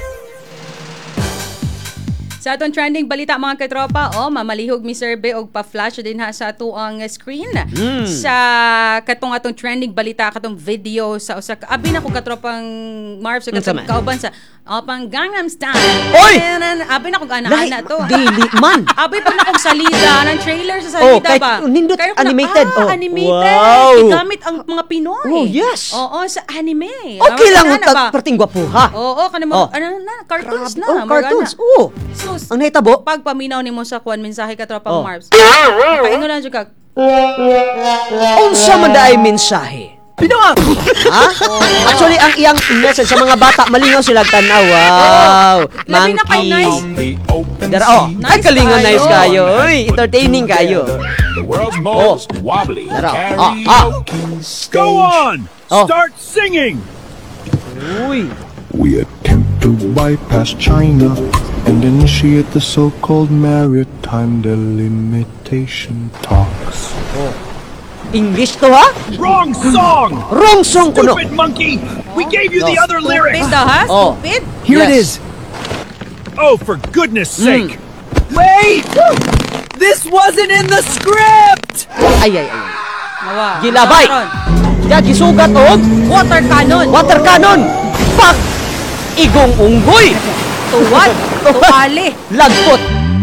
Sa atong trending balita mga katropa, oh, mamalihog mi survey og pa-flash din ha sa ato ang screen. Mm. Sa katong atong trending balita, katong video sa usa ka abi na ko katropang Marvs sa Unsa katong man? kauban sa oh, pang Gangnam Style. Oy! Ayan, abi na ko Lahi, ana to. dili man. Abi pa na kong salida ng trailer sa Oh, salida kahit ba? nindot Kayo ko na, animated, ah, oh. animated. Wow. Igamit ang mga Pinoy. Oh, yes. Oo, sa anime. Okay Ah, lang, ano ba? parting gwapuha. Oo, kanang Oh. mga, ano na, cartoons na. Oh, mga cartoons. gana. Oh. So, Ang nahitabo? pag paminaw ni mo sa kuan mensahe ka tropang Oh. Marvs. Paingon lang jud ka. Unsa man daay mensahe? Pinawa! Ha? Actually, ang iyang message sa mga bata, malingaw sila tanaw. Wow! Labi na kay nice. Dara, oh. Ay, Nice kalinga kayo. nice kayo. Uy, entertaining kayo. The world's most wobbly Dara, ah, karaoke stage. Go on! Oh. Start singing! Uy. We attempt to bypass China and initiate the so-called maritime delimitation talks. English to, ha? Wrong song! Wrong song ko, no? Stupid monkey! We gave you the No. other lyrics! Stupid daw, ha? Oh. Stupid? Here it Yes. is! Oh, for goodness sake! Mm. Wait! This wasn't in the script! Ay, ay, ay. Nawa. Gilabay. Karon, Ya, gisugat, oh. Water cannon. Water cannon. Pak! Igong unggoy. Tuwad. Tuwali. Lagpot.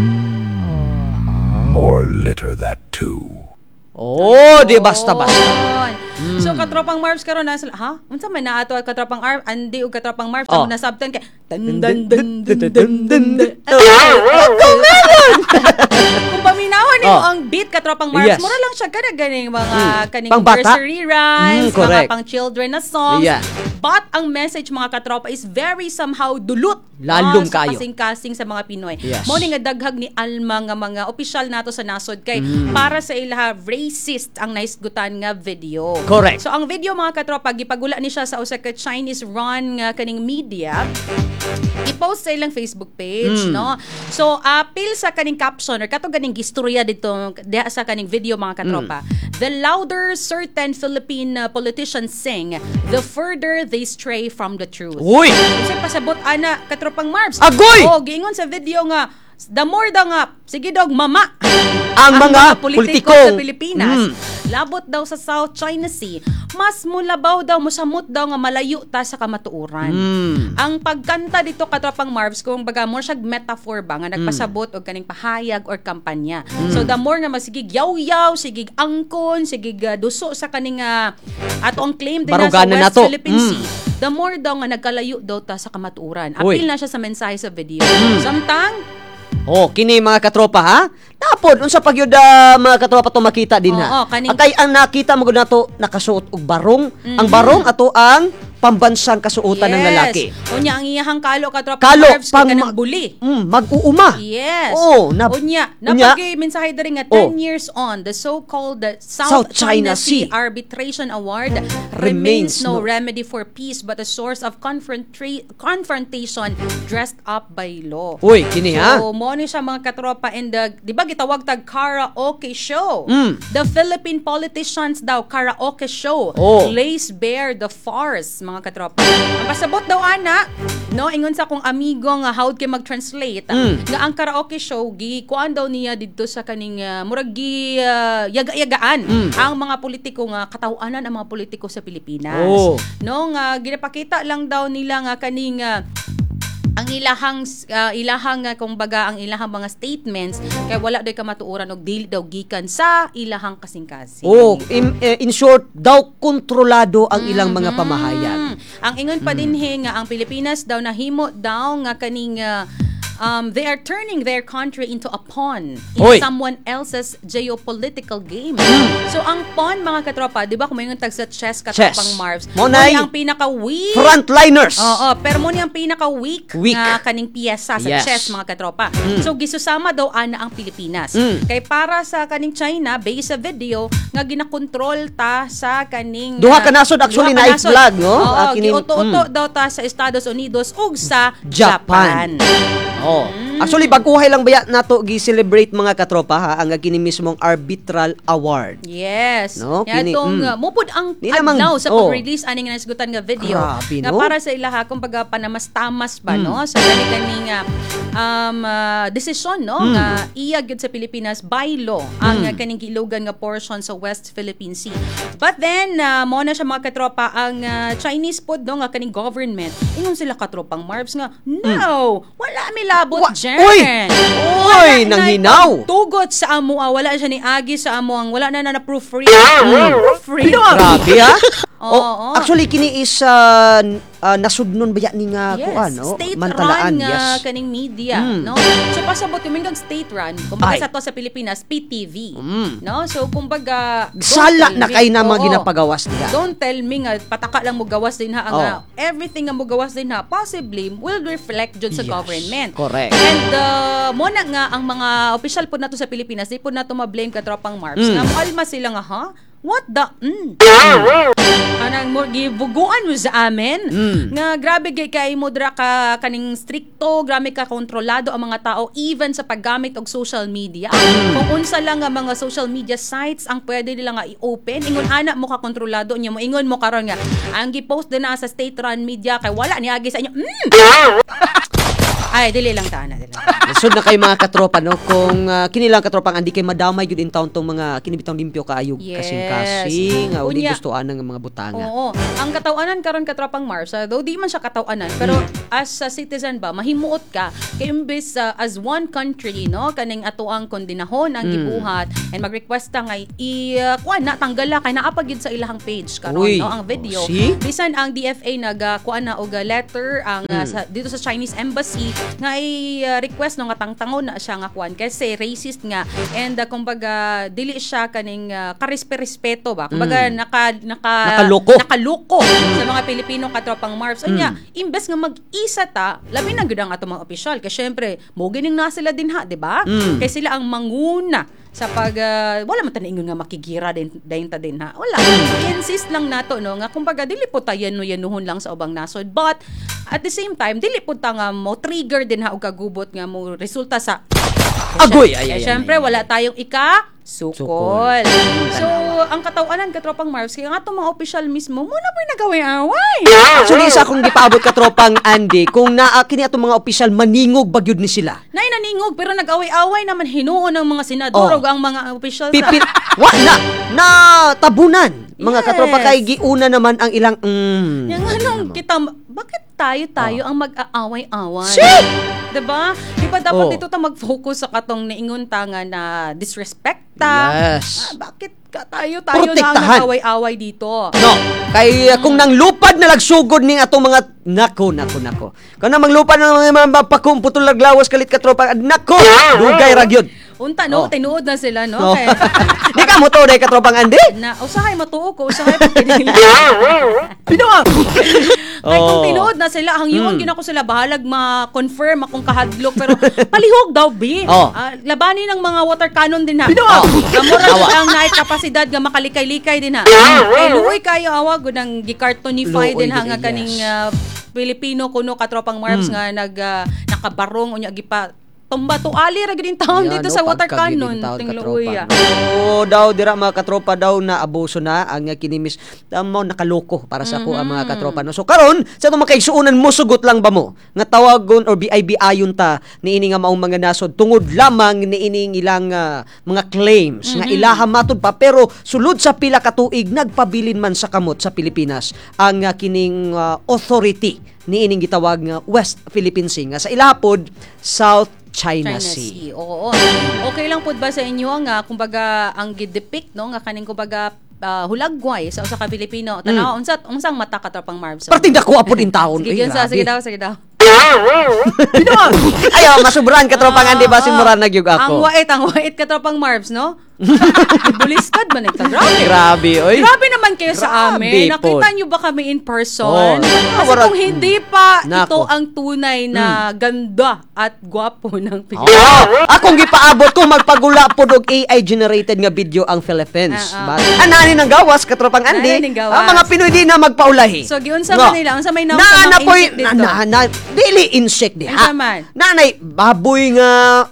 Or litter that too. Oh, di basta-basta. Yun. So katropang Marvs karon na sila, ha? Unsa man na ato katropang Ar Andy ug katropang Marvs Oh. oh. na subton kay dun dun dun dun dun dun dun. Kung paminahon nimo Oh. ang beat katropang Marvs, Yes. mura lang siya kada ganing mga kaning Pangbata? nursery rhymes, Mm, correct. mga pang children na songs. Yeah. But ang message mga katropa is very somehow dulot. Lalom Ah, sa kayo. kasing-kasing sa mga Pinoy. Yes. Mo ni nga daghag ni Alma nga mga opisyal nato sa nasod kay Mm. para sa ilaha racist ang naisgutan nga video. Correct. So ang video mga katropa gipagula ni siya sa usa ka Chinese run nga kaning media. I-post sa ilang Facebook page, Mm. no? So apil sa kaning caption or kato ganing gistorya dito diha sa kaning video mga katropa. Mm. The louder certain Philippine uh, politicians sing, the further they stray from the truth. Uy! Kasi pasabot ana katropang Marvs. Agoy! Oh, giingon sa video nga the more daw nga sige dog mama Ang mga politiko politikong- sa Pilipinas. Mm. Labot daw sa South China Sea, mas mulabaw daw, musamot daw nga malayo ta sa kamatuuran. Mm. Ang pagkanta dito katropang Marvs, kung baga mo siya metaphor ba nga nagpasabot og kaning pahayag or kampanya. So the more nga masigig yaw-yaw, sigig angkon, sigig uh, duso sa kaning uh, ato ang claim din na sa Baruganan West nato. Philippine Mm. Sea, the more daw nga nagkalayo daw ta sa kamatuuran. Uy. Apil na siya sa mensahe sa video. Samtang Oh, kini mga katropa, ha? Tapod, unsa pag yun ah, mga katropa to makita din, Oo, ha? kaning- Akay ang nakita mo na to nakasuot og barong. Ang barong ato ang pambansang kasuotan ng lalaki. Unya ang iyahang kalo katropang Kalo, Marvs kay pang kanang mag- buli. Mm, mag-uuma. Yes. Oh, na, Unya, unya, napagay mensahe diri nga Oh. ten years on, the so-called uh, South, South China, China Sea Sea Arbitration Award remains Remains no, no- remedy for peace but a source of confrontra- confrontation dressed up by law. Uy, kini, ha? So, mo ni siya mga katropa and the, di ba gitawag tag karaoke show? Mm. The Philippine politicians daw karaoke show Oh. lays bare the farce, mga katropa. Ang pasabot daw ana, no, ingon sa akong amigo nga how kay mag-translate Mm. nga ang karaoke show gi kuan daw niya didto sa kaning uh, murag gi uh, yaga-yagaan Mm. ang mga politiko nga katawanan ang mga politiko sa Pilipinas. Oh. No nga ginapakita lang daw nila nga kaning uh, ang ilahang uh, ilahang uh, kumbaga ang ilahang mga statements kay wala daw ka matuoran og dili daw gikan sa ilahang kasing-kasing. Oh, in, eh, in short, daw kontrolado ang ilang mga pamahayag. Mm. Ang ingon pa dinhi nga ang Pilipinas daw nahimo daw nga kaning uh, um, they are turning their country into a pawn in Oy. someone else's geopolitical game. So ang pawn mga katropa, di ba kung mayroon tag sa chess katropang Chess. Marvs, Mo mo nay ang pinaka-weak. Frontliners. Oo, pero mo ni ang pinaka-weak Weak. nga kaning piyesa sa Yes. chess mga katropa. So gisusama daw ana ang Pilipinas. Mm. Kay para sa kaning China based sa video nga ginakontrol ta sa kaning Duha uh, ka nasod actually duha ka na nasod. vlog, no? Oo, Ah, kining- giuto-uto daw ta sa Estados Unidos ug sa Japan. Japan. Oh. Actually, baguhay lang baya nato gi-celebrate mga katropa ha ang kini mismong arbitral award. Yes. No, Kaya kini- itong mm. uh, mupod ang Di namang- adlaw sa oh. pag-release ani nga nasgutan nga video. Grabe, Nga no? para sa ilaha kumbaga panamas-tamas ba Mm. no sa kani kani nga um uh, desisyon no Mm. nga iya gyud sa Pilipinas by law ang Mm. uh, kaning gilugan nga portion sa West Philippine Sea. But then uh, mo na siya mga katropa ang uh, Chinese pod no nga kaning government ingon sila katropang Marvs nga no, wala mi labot Wa- dyan. Uy! Wala Uy, na nanghinaw. tugot sa amo ah, wala siya ni agi sa amo ang wala na na na proofread. Proofread. Grabe ha. Oo, Oh, oo. actually kini is uh, uh, nasudnon baya ni nga Yes, kuan no? state Mantalaan, run nga yes. kaning media, Mm. no? So pasabot yung mga state run, kumbaga Ay. sa to sa Pilipinas, P T V, Mm. no? So kumbaga don't Sala tell na me- kay na mga oo. ginapagawas nila. Don't tell me nga pataka lang mo gawas din ha ang Oh. nga, everything nga mo gawas din ha possibly will reflect jud sa Yes, government. correct. And uh, mo na nga ang mga official po nato sa Pilipinas, di po nato ma-blame ka tropang Marvs. Mm. Nga mualma sila nga ha? What the mm. Anang mo gibuguan mo sa amin Mm. nga grabe gay kay mo dra ka kaning stricto, grabe ka kontrolado ang mga tao even sa paggamit og social media. Kung unsa lang nga mga social media sites ang pwede nila nga i-open, ingon ana mo ka kontrolado nya mo ingon mo karon nga ang gi-post din na sa state run media kay wala niagi sa inyo. Mm. Ay, dili lang ta na, dili. Lisod na kay mga katropa no kung uh, kini lang katropang andi kay madamay gyud in town tong mga kini bitang limpyo kaayo Yes. kasing-kasing nga udi Unya. gustuan ng mga butanga. Oo. Ang katawanan karon katropang Mars, ah, though di man siya katawanan, pero as a citizen ba, mahimuot ka kay imbes ah, as one country, no, kaning ato ang kondinahon ang Mm. gibuhat and mag-request ta nga i uh, kuan na tanggala kay naa pa gyud sa ilahang page karon Uy. no ang video. See? Bisan ang D F A nag uh, kuan na og uh, letter ang uh, sa, dito sa Chinese embassy nga i-request no nga tangtangon na siya nga kuan kasi racist nga and uh, kumbaga dili siya kaning uh, karespe-respeto ba kumbaga Mm. naka naka Nakaloko. nakaloko sa mga Pilipino katropang Marvs. Unya, imbes nga mag-isa ta, labi na gyud ang ato mga opisyal kay syempre mo gining na sila din ha, di ba? Mm. Kay sila ang manguna sa pag uh, wala man ta ingon nga makigira din dayon ta din ha. Wala. I-insist lang nato no nga kumbaga dili po ta yano yanuhon lang sa ubang nasod but at the same time dili po ta nga mo trigger din ha og kagubot nga mo resulta sa Agoy, Eh, ay, ay, ay, syempre, ay, ay. wala tayong ika Sukol. sukol. So, ang katawanan katropang Marvs, kaya nga itong mga opisyal mismo, muna po yung nagawin-away. Actually isa akong gipaabot katropang Andy kung naa kini atong mga opisyal maningog bagyod ni sila. Nay naningog, pero nag-away-away naman hinuon ng mga senador Oh. o ang mga opisyal Pipil sa... wa na na tabunan mga Yes. katropa kay giuna naman ang ilang mm. Yung anong kita, bakit tayo-tayo ang mag-aaway-away? Shit! Diba? Di ba dapat Oh. dito ta mag-focus sa katong niingon ta nga na disrespect ta? Yes. Ah, bakit ka tayo-tayo na ang Protektahan. nag-away-away dito? No, kay uh, kung nang lupad na nagsugod ning atong mga nako nako nako. Kung nang maglupad ng mga mapakumputol laglawas kalit katropa nako, dugay ra gyud. Unta no, Oh. tinuod na sila no. No. Kaya, Di ka mo to day katropang Andy? na usahay matuo ko, usahay pagkinili. Pinawa. Kaya kung Oh. tinuod na sila, hangyoon Mm. mm. ko sila bahalag ma-confirm akong kahadlok pero palihog daw bi. Oh. Ah, labanin ng mga water cannon din ha. Pinawa. Oh. Gamura Awa. ang night kapasidad nga makalikay-likay din ha. Kay luoy kayo awag gud ang gikartonify Luoy din ha din, nga kaning yes. ah, Pilipino kuno katropang Marvs Mm. nga nag ah, nakabarong unya gipa tumba to ali ra gid taon Yan, dito no, sa water pagka cannon gidin taon, tingluya. katropa. Oo, daw dira mga katropa daw na abuso na ang nga kinimis tamo nakaloko para sa ako ang mga katropa no. So karon sa itong makaigsuunan mo sugot lang ba mo nga tawagon or B I B ayon ta niini nga maong mga nasod tungod lamang niining ilang ah, mga claims nga ilaha matud pa pero sulod sa pila ka tuig nagpabilin man sa kamot sa Pilipinas ang ah, kining ah, authority niining gitawag nga West Philippine Sea nga sa ilapod South China, China Sea. Sea. Oo. Okay lang pud ba sa inyo nga kumbaga ang gidepict no nga kaning kumbaga uh, hulagway sa usa ka Pilipino. Tanaw unsa unsang mata katropang Marv. So, Parting dako apod in taon. sige, Ay, yun sa, grabe. sige daw, sige daw. Ayaw, masubran katropang Andy basin mura nagyug Ang ako. wait, ang wait katropang Marbs, no? Buliskad man ito. Grabe. Grabe, oy. Grabe naman kayo sa Grabe, amin. Nakita pod. nyo ba kami in person? Oh, Kasi wala- kung hindi pa Nako. ito ang tunay na ganda at gwapo ng Pilipinas. Oh, akong gipaabot ko magpagula pod og A I generated nga video ang Philippines. Ah, ah. But anani nang gawas katropang Andy. Anani nang gawas. Ang mga Pinoy di na magpaulahi. So, giunsa No. man nila? Unsa may naon Na sa na mga poy insect dito? na na dili insect di Unsa ha. man? Nanay baboy nga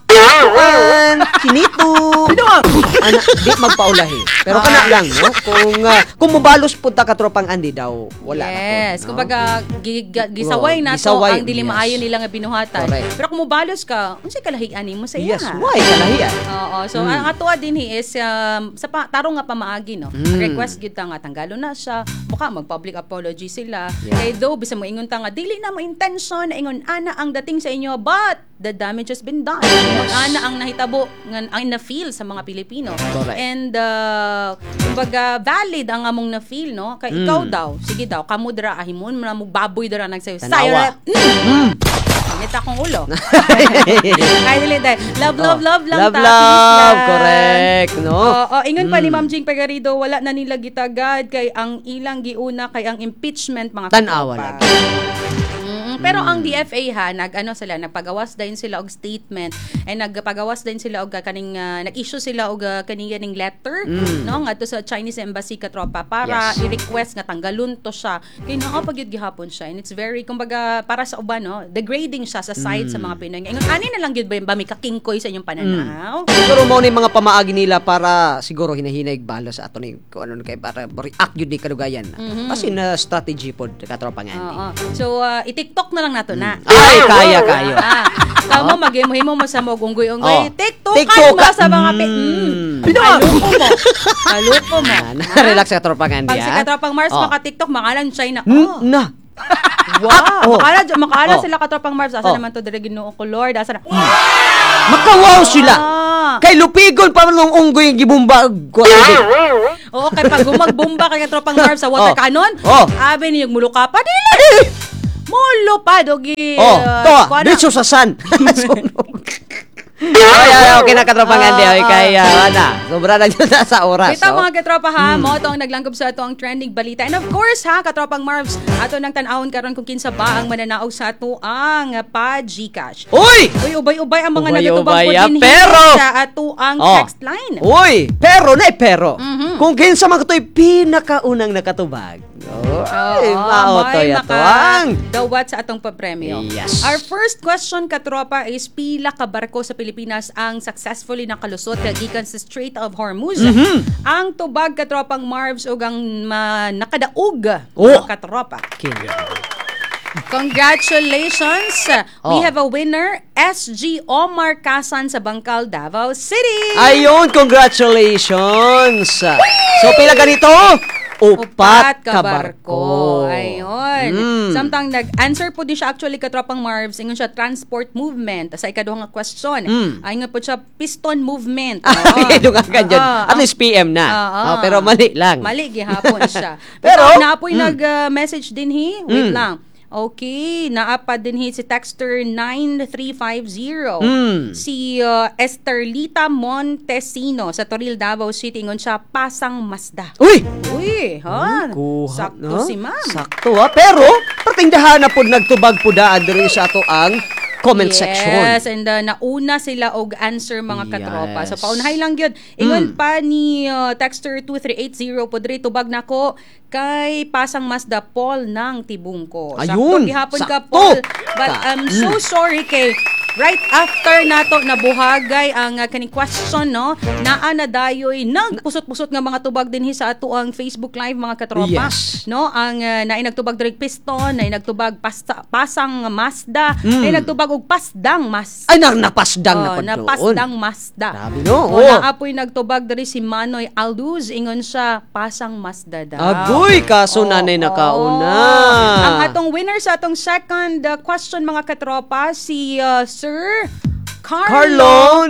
an kinito. Ana di magpaulahi. Pero kana lang no kung uh, kung mobalos pud ta katropang Andy daw wala na pod. Yes, no? kumbaga gi- ga- gisaway Oh, na to gisaway, ang dili yes. maayo nila nga binuhatan. Correct. Pero kung mobalos ka, unsay kalahian nimo sa iya? Yes, why kalahian? Oo, so Hmm. ang atoa din hi is um, sa pa, tarong nga pamaagi no. Hmm. Request gyud ta nga tanggalo na siya. Buka mag-public apology sila. Yeah. Kay though bisa mo ingon ta nga dili na mo intention na ingon ana ang dating sa inyo but the damage has been done. Ingon ana ang nahitabo nga ang na-feel sa mga Pilipino. Correct. And uh, kumbaga valid ang among na-feel no. Kay Hmm. ikaw daw, sige daw kamo dira ahimon mo na mo baboy dira nagsayo. Tanawa. Mm. Pangit akong ulo. Kaya dili dahil. Love, love, love lang Love, ta. love. Peace lang. Correct, no? Oo, ingon pa ni Ma'am Jing Pegarido, wala na nila gitagad kay ang ilang giuna kay ang impeachment mga Tanawa katropa. lagi. Mm, pero ang D F A ha, nag ano sila, nagpagawas din sila og statement and nagpagawas din sila og uh, kaning uh, nag-issue sila og uh, kaning ning letter no ngadto sa Chinese Embassy katropa para Yes. i-request nga tanggalon to siya. Kay naa pagyud gihapon siya and it's very kumbaga para sa uban no, degrading siya sa side sa mga Pinoy. Ingon ani na lang gyud ba ba mi kakingkoy sa inyong pananaw? Siguro mo ni mga pamaagi nila para siguro hinahinay balo sa ato ni kung ano kay para react yun ni kadugayan. Kasi na strategy pod katropang Andy. Oo. So uh, i-TikTok na lang nato na. Ay, kaya kayo. Ah, tamo magimo-himo mo sa mo unggoy-unggoy. Oh. TikTok TikTok ba ka. sa mga pi- Mm. mm. Aluko mo. Aluko mo. Na, relax sa katropang Andy. Pag si ah. Katropang Mars Oh. maka-TikTok, makalang China. Hmm, Oh. na. Wow. Oh. Makala, makala Oh. sila Katropang Mars. Asa Oh. naman to dire Ginoo ko Lord. Asa na. Makawaw sila. Ah. Kay lupigon pa nung unggoy yung gibumba. Oo, kay pag gumagbomba kay Katropang Mars sa water Oh. cannon, Oh. abi niyo mulo ka pa dili. Mulo pa dogi. Oh, to. kuha na. Diretso sa sun. Sunog. Ay, ay, okay na katropang Andy. Ay, kaya, ana. Sobra na dyan na sa oras. Kita oh. mga katropa ha, mo ito ang naglangkob sa ito ang trending balita. And of course ha, katropang Marvs, ato nang tanawon karon kung kinsa ba ang mananaog sa ato ang pa Gcash. Uy! Uy, ubay-ubay ang mga Ubay-ubay, nagatubang po ah, din pero- sa ato ang Oh. text line. Uy! Pero na pero. Mhm. Kung kinsa man katoy pinakaunang nakatubag. Oh, ay, mao to may yatwang. makadawat sa atong papremyo. Yes. Our first question, katropa, is pila ka barko sa Pilipinas ang successfully nakalusot gikan sa Strait of Hormuz. Mhm. Ang tubag, katropang Marvs, ug ang ma- nakadaog, Oh. mga katropa. Kini. Congratulations! We Oh. have a winner, S G Omar Kasan sa Bangkal, Davao City. Ayun, congratulations. So pila ganito? Upat ka barko. Ayun. Mm. Samtang nag-answer po di siya actually katropang Marvs. Ingon siya transport movement. Sa ikaduhang nga question. Mm. Ayun po siya piston movement. Ay, ito nga ganyan. Oo. At least P M na. Oo. Oh, pero mali lang. Mali gihapon siya. Pero, Pero naapoy mm. nag-message din hi. Wait Mm. lang. Okay, naapa din hi si texter nine three five zero. Mm. Si uh, Esterlita Montesino sa Toril, Davao City. Ingon siya, Pasang Mazda. Uy! Uy, ha? Kuha, Sakto no? si ma'am. Sakto ha. Pero, patingdahan na po nagtubag po daan diri sa ato ang comment yes, section. and uh, nauna sila og answer mga katropa. So Yes. paunahay lang gyud. Ingon pa ni uh, texter two three eight zero podre tubag nako kay Pasang Mazda Paul ng Tibungko. Ayun, Sakto gihapon ka sakto. Paul. But Ka- I'm so sorry kay right after nato nabuhagay ang uh, kaning question, no, naa na dayoy nagpusot-pusot nga mga tubag dinhi sa ato ang Facebook Live, mga katropa. Yes. No, ang uh, naay nagtubag direk piston, naay nagtubag pasta, pasang Mazda, mm. naay nagtubag og pasdang Mazda. Ay, na, napasdang oh, na pa napasdang Mazda. Grabe, no? O, Oh. naapoy nagtubag diri si Manoy Alduz, ingon siya pasang Mazda daw. Agoy, kaso nanay nakauna. Ang atong winner sa atong second uh, question, mga katropa, si uh, Sir Carlo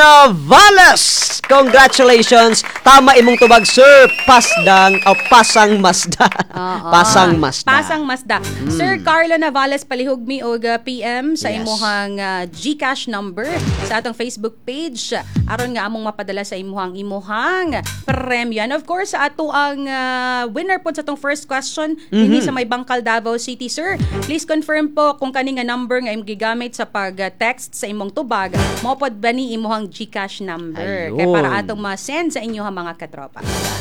Navales. Congratulations. Tama imong tubag, sir. Pasdang o pasang Mazda. Oo. Pasang Mazda. Pasang Mazda. Mm. Sir Carlo Navales, palihog mi og uh, P M sa Yes. imuhang uh, GCash number sa atong Facebook page aron nga among mapadala sa imuhang imuhang premyo. And of course, sa ato ang uh, winner po sa atong first question, mm-hmm. dinhi sa may Bangkal, Davao City. Sir, please confirm po kung kani nga number nga imong gigamit sa pag-text sa imong tubag, mo pod ba ni imuhang GCash number? Ayun. Kaya para atong ma-send sa inyo mga katropa.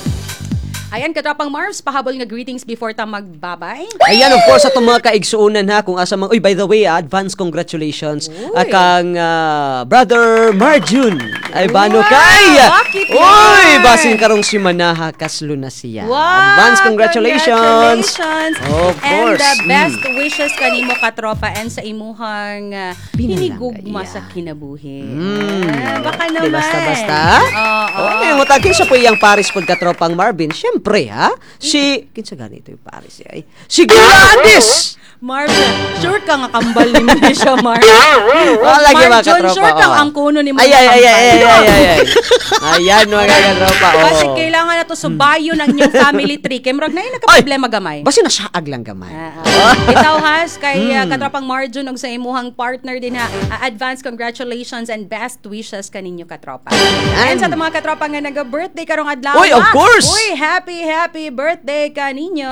Ayan, katropang Marbs, pahabol nga greetings before ta magbabay. Ayan, of course, atong mga kaigsuunan ha, kung asa mang, uy, by the way, ah, advance congratulations Uy. ah, kang ah, brother Marjun. Ay, bano Wow, kay? bakit yan? Uy, basin karong si Manaha, kaslo na siya. Wow! Advance congratulations. Congratulations! Of And course. the Mm. best wishes kanimo katropa and sa imuhang uh, hinigugma yeah. sa kinabuhi. Mm. Ah, baka Di naman. basta-basta? Oo. Oh, yung utagin siya po yung Paris pod katropang Marvin. Siyempre, ha? Si, kinsa ganito yung Paris eh. Ay, si Gladys! Marvin, sure ka nga kambal ni mo siya, Mar. Wala yung mga Marjon, katropa. sure ka oh. ang kuno ni mo Ay, ay, ay, ay, ay, ay, ay, ay. Ayan, mga katropa. Oh. Kasi kailangan na to subayo ng inyong family tree. Kaya murag na yun nagka-problema gamay. Basi na saag lang gamay. Ah, ah. Itaw has kay uh, katropang Marjon og sa imuhang partner din ha. Uh, advance congratulations and best wishes kaninyo katropa. And sa mga katropa nga naga-birthday karong adlaw. Uy, of ha? course! Uy, happy happy birthday kaninyo.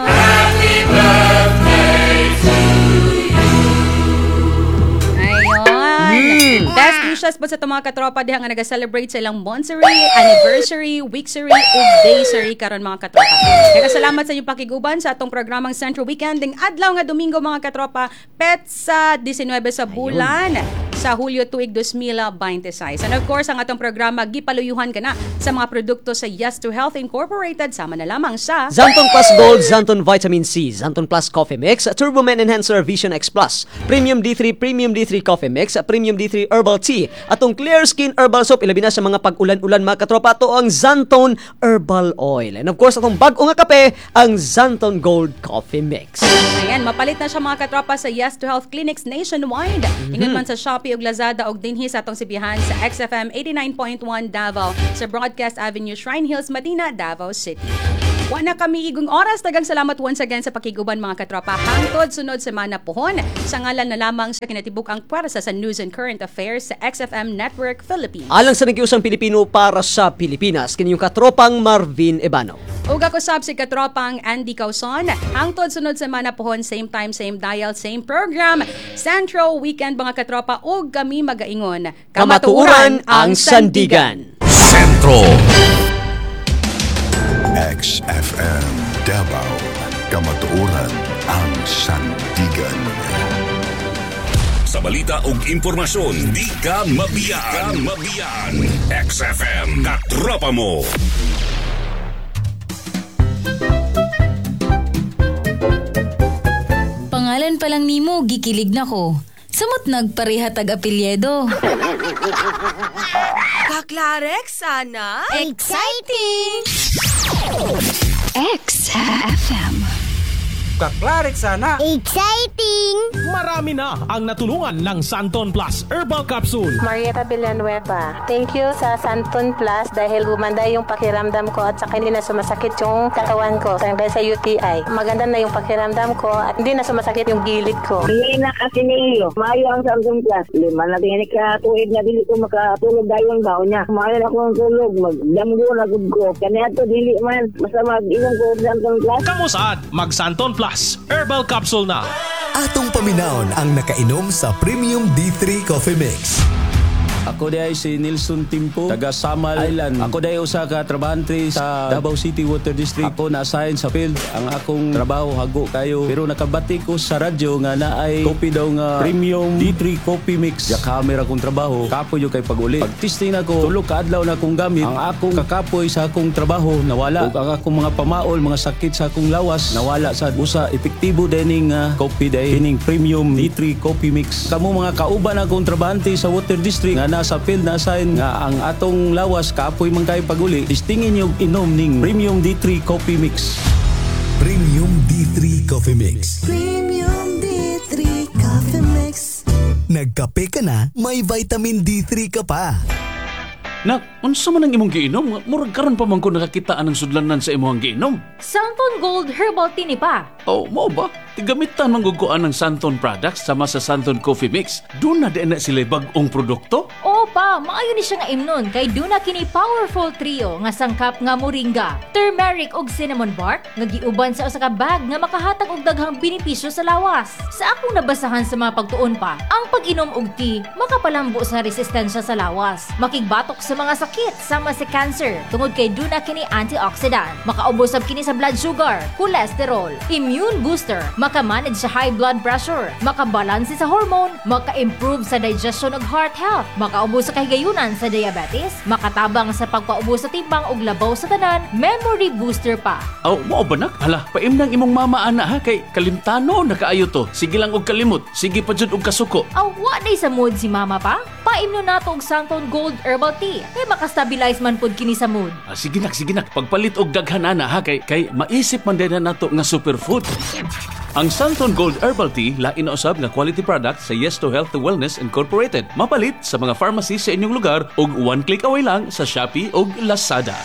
Ayun. Best wishes po sa itong mga katropa diha nga nag-celebrate sa ilang monthsary, anniversary, weeksary, ug daysary karon mga katropa. Kaya salamat sa inyong pakiguban sa atong programang Central Weekend ding adlaw nga Domingo mga katropa, pet sa nineteen sa bulan sa Hulyo tuig two thousand twenty-six. And of course, ang atong programa gipaluyuhan kana sa mga produkto sa Yes to Health Incorporated sama na lamang sa Zanton Plus Gold, Zanton Vitamin C, Zanton Plus Coffee Mix, Turbo Men Enhancer Vision X Plus, Premium D three, Premium D three Coffee Mix, Premium D three Herbal Tea, atong Clear Skin Herbal Soap, ilabi na sa mga pag-ulan-ulan mga katropa, to ang Zanton Herbal Oil. And of course, atong bag-o nga kape, ang Zanton Gold Coffee Mix. Ayan, mapalit na siya mga katropa sa Yes to Health Clinics nationwide. Mm-hmm. Ingon man sa Shopee ug Lazada ug dinhi sa atong sibihan sa X F M eighty-nine point one Davao sa Broadcast Avenue, Shrine Hills, Madina, Davao City. Wala kami igong oras. Dagang salamat once again sa pakiguban mga katropa. Hangtod sunod semana pohon sa ngalan na lamang sa kinatibuk ang pwersa sa News and Current Affairs sa X F M Network Philippines. Alang sa nagiusang Pilipino para sa Pilipinas, kanyang katropang Marvin Ebano. Ug ako sab si katropang Andy Causon. Hangtod sunod semana pohon, same time, same dial, same program. Central Weekend mga katropa, ug kami magaingon. Kamatuuran ang sandigan. Sentro X F M Davao. Kamatuoran ang sandigan. Sa balita ug impormasyon, di ka mabiyaan. Mabiyaan. X F M Katropa mo. Pangalan pa lang nimo, gikilig na ko. Samot nagpareha tag-apelyedo. Kaklarex, sana? Exciting! X F M. Kaklarex, sana? Exciting! Marami na ang natulungan ng Santon Plus Herbal Capsule. Marieta Villanueva, thank you sa Santon Plus dahil gumanda yung pakiramdam ko at saka hindi na sumasakit yung katawan ko dahil sa U T I. Maganda na yung pakiramdam ko at hindi na sumasakit yung gilid ko. Hindi na kasi niyo. Mayo ang Santon Plus. Lima na tingin ka tuwid na dili ko makatulog dayon daw niya. Mayo na akong tulog. Magdamgo na gud ko. Kanya to dili man. Basta mag-inom ko Santon Plus. Kamusaad? Mag Santon Plus Herbal Capsule na. Atong paminawon ang nakainom sa Premium D three Coffee Mix. Ako day si Nilson Timpo, taga Samal Island. Ako day usa ka trabahante sa Davao City Water District. Ako na-assign sa field. Ang akong trabaho hago kayo. Pero nakabati ko sa radyo nga naay kopi daw nga Premium D three Coffee Mix. Ya camera kong trabaho, kapoy yung kay pag-uli. Pag-testing ako, tulog ka adlaw na akong gamit. Ang akong kakapoy sa akong trabaho nawala. Ug ang akong mga pamaol, mga sakit sa akong lawas nawala sa usa. Epektibo dining uh, coffee day kining Premium D three Coffee Mix. Kamo mga kauban akong trabahante sa Water District nga nasa field na assign nga ang atong lawas kapoy man kay pag-uli. Testingin yung inom ning Premium D three Coffee Mix. Premium D three Coffee Mix. Premium D three Coffee Mix. Nagkape ka na, may vitamin D three ka pa. Nak, unsa man ang imong giinom? Murag karon pa man ko nakakitaan ng sudlanan sa imong giinom. Santon Gold Herbal Tea ni pa. Oh, mo ba? Tigamitan mangguguan ng Santon products sama sa Santon Coffee Mix. Doon na din na sila bag-ong produkto? Oo pa, maayo ni siya nga imnon kay duna kini powerful trio nga sangkap nga moringa, turmeric ug cinnamon bark nga giuban sa usa ka bag nga makahatag og daghang benepisyo sa lawas. Sa akong nabasahan sa mga pagtuon pa, ang pag-inom og tea makapalambo sa resistensya sa lawas, makigbatok sa mga sakit sama sa cancer tungod kay duna kini antioxidant, makaubos sab kini sa blood sugar, cholesterol, immune booster, makamanage sa high blood pressure, makabalanse sa hormone, maka-improve sa digestion ug heart health, makaubos sa kahigayunan sa diabetes, makatabang sa pagpaubos sa timbang ug labaw sa tanan, memory booster pa. Oh, mo ba nak? Hala, paim nang imong mama ana ha kay kalimtano na kaayo to. Sige lang og kalimot, sige pa jud og kasuko. Aw, wa day sa mood si mama pa? Paimno nato og Santon Gold Herbal Tea kay makastabilize man pud kini sa mood. Ah, sige nak, sige nak. Pagpalit og daghan ana ha kay kay maisip man din na nato nga superfood. Ang Santon Gold Herbal Tea lain na usab nga quality product sa Yes to Health to Wellness Incorporated. Mapalit sa mga pharmacy sa inyong lugar ug one click away lang sa Shopee ug Lazada.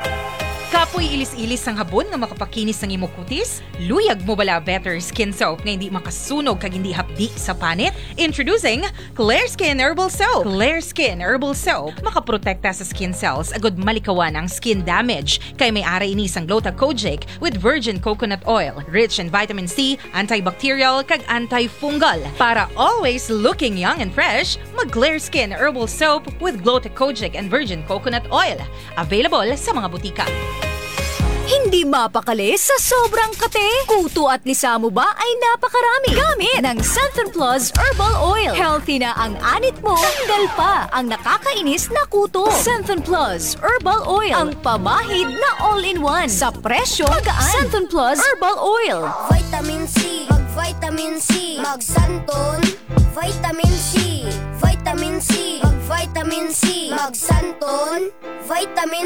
Kapoy ilis-ilis ang habon nga makapakinis ng imong kutis? Luyag mo bala Better Skin Soap nga hindi makasunog kag hindi hapdi sa panit? Introducing Clear Skin Herbal Soap. Clear Skin Herbal Soap makaprotekta sa skin cells agud malikawan ang skin damage kay may ara ini sang Gluta-Kojic with virgin coconut oil, rich in vitamin C, antibacterial kag antifungal. Para always looking young and fresh, mag Clear Skin Herbal Soap with Gluta-Kojic and virgin coconut oil. Available sa mga butika. Hindi mapakali sa sobrang kate. Kuto at lisa mo ba ay napakarami. Gamit ng Santon Plus Herbal Oil. Healthy na ang anit mo. Tanggal pa ang nakakainis na kuto. Santon Plus Herbal Oil. Ang pamahid na all-in-one. Sa presyo magaan. Santon Plus Herbal Oil. Vitamin C. Mag Vitamin C. Mag Santon. Vitamin C. Vitamin C. Mag Vitamin C. Mag Santon. Vitamin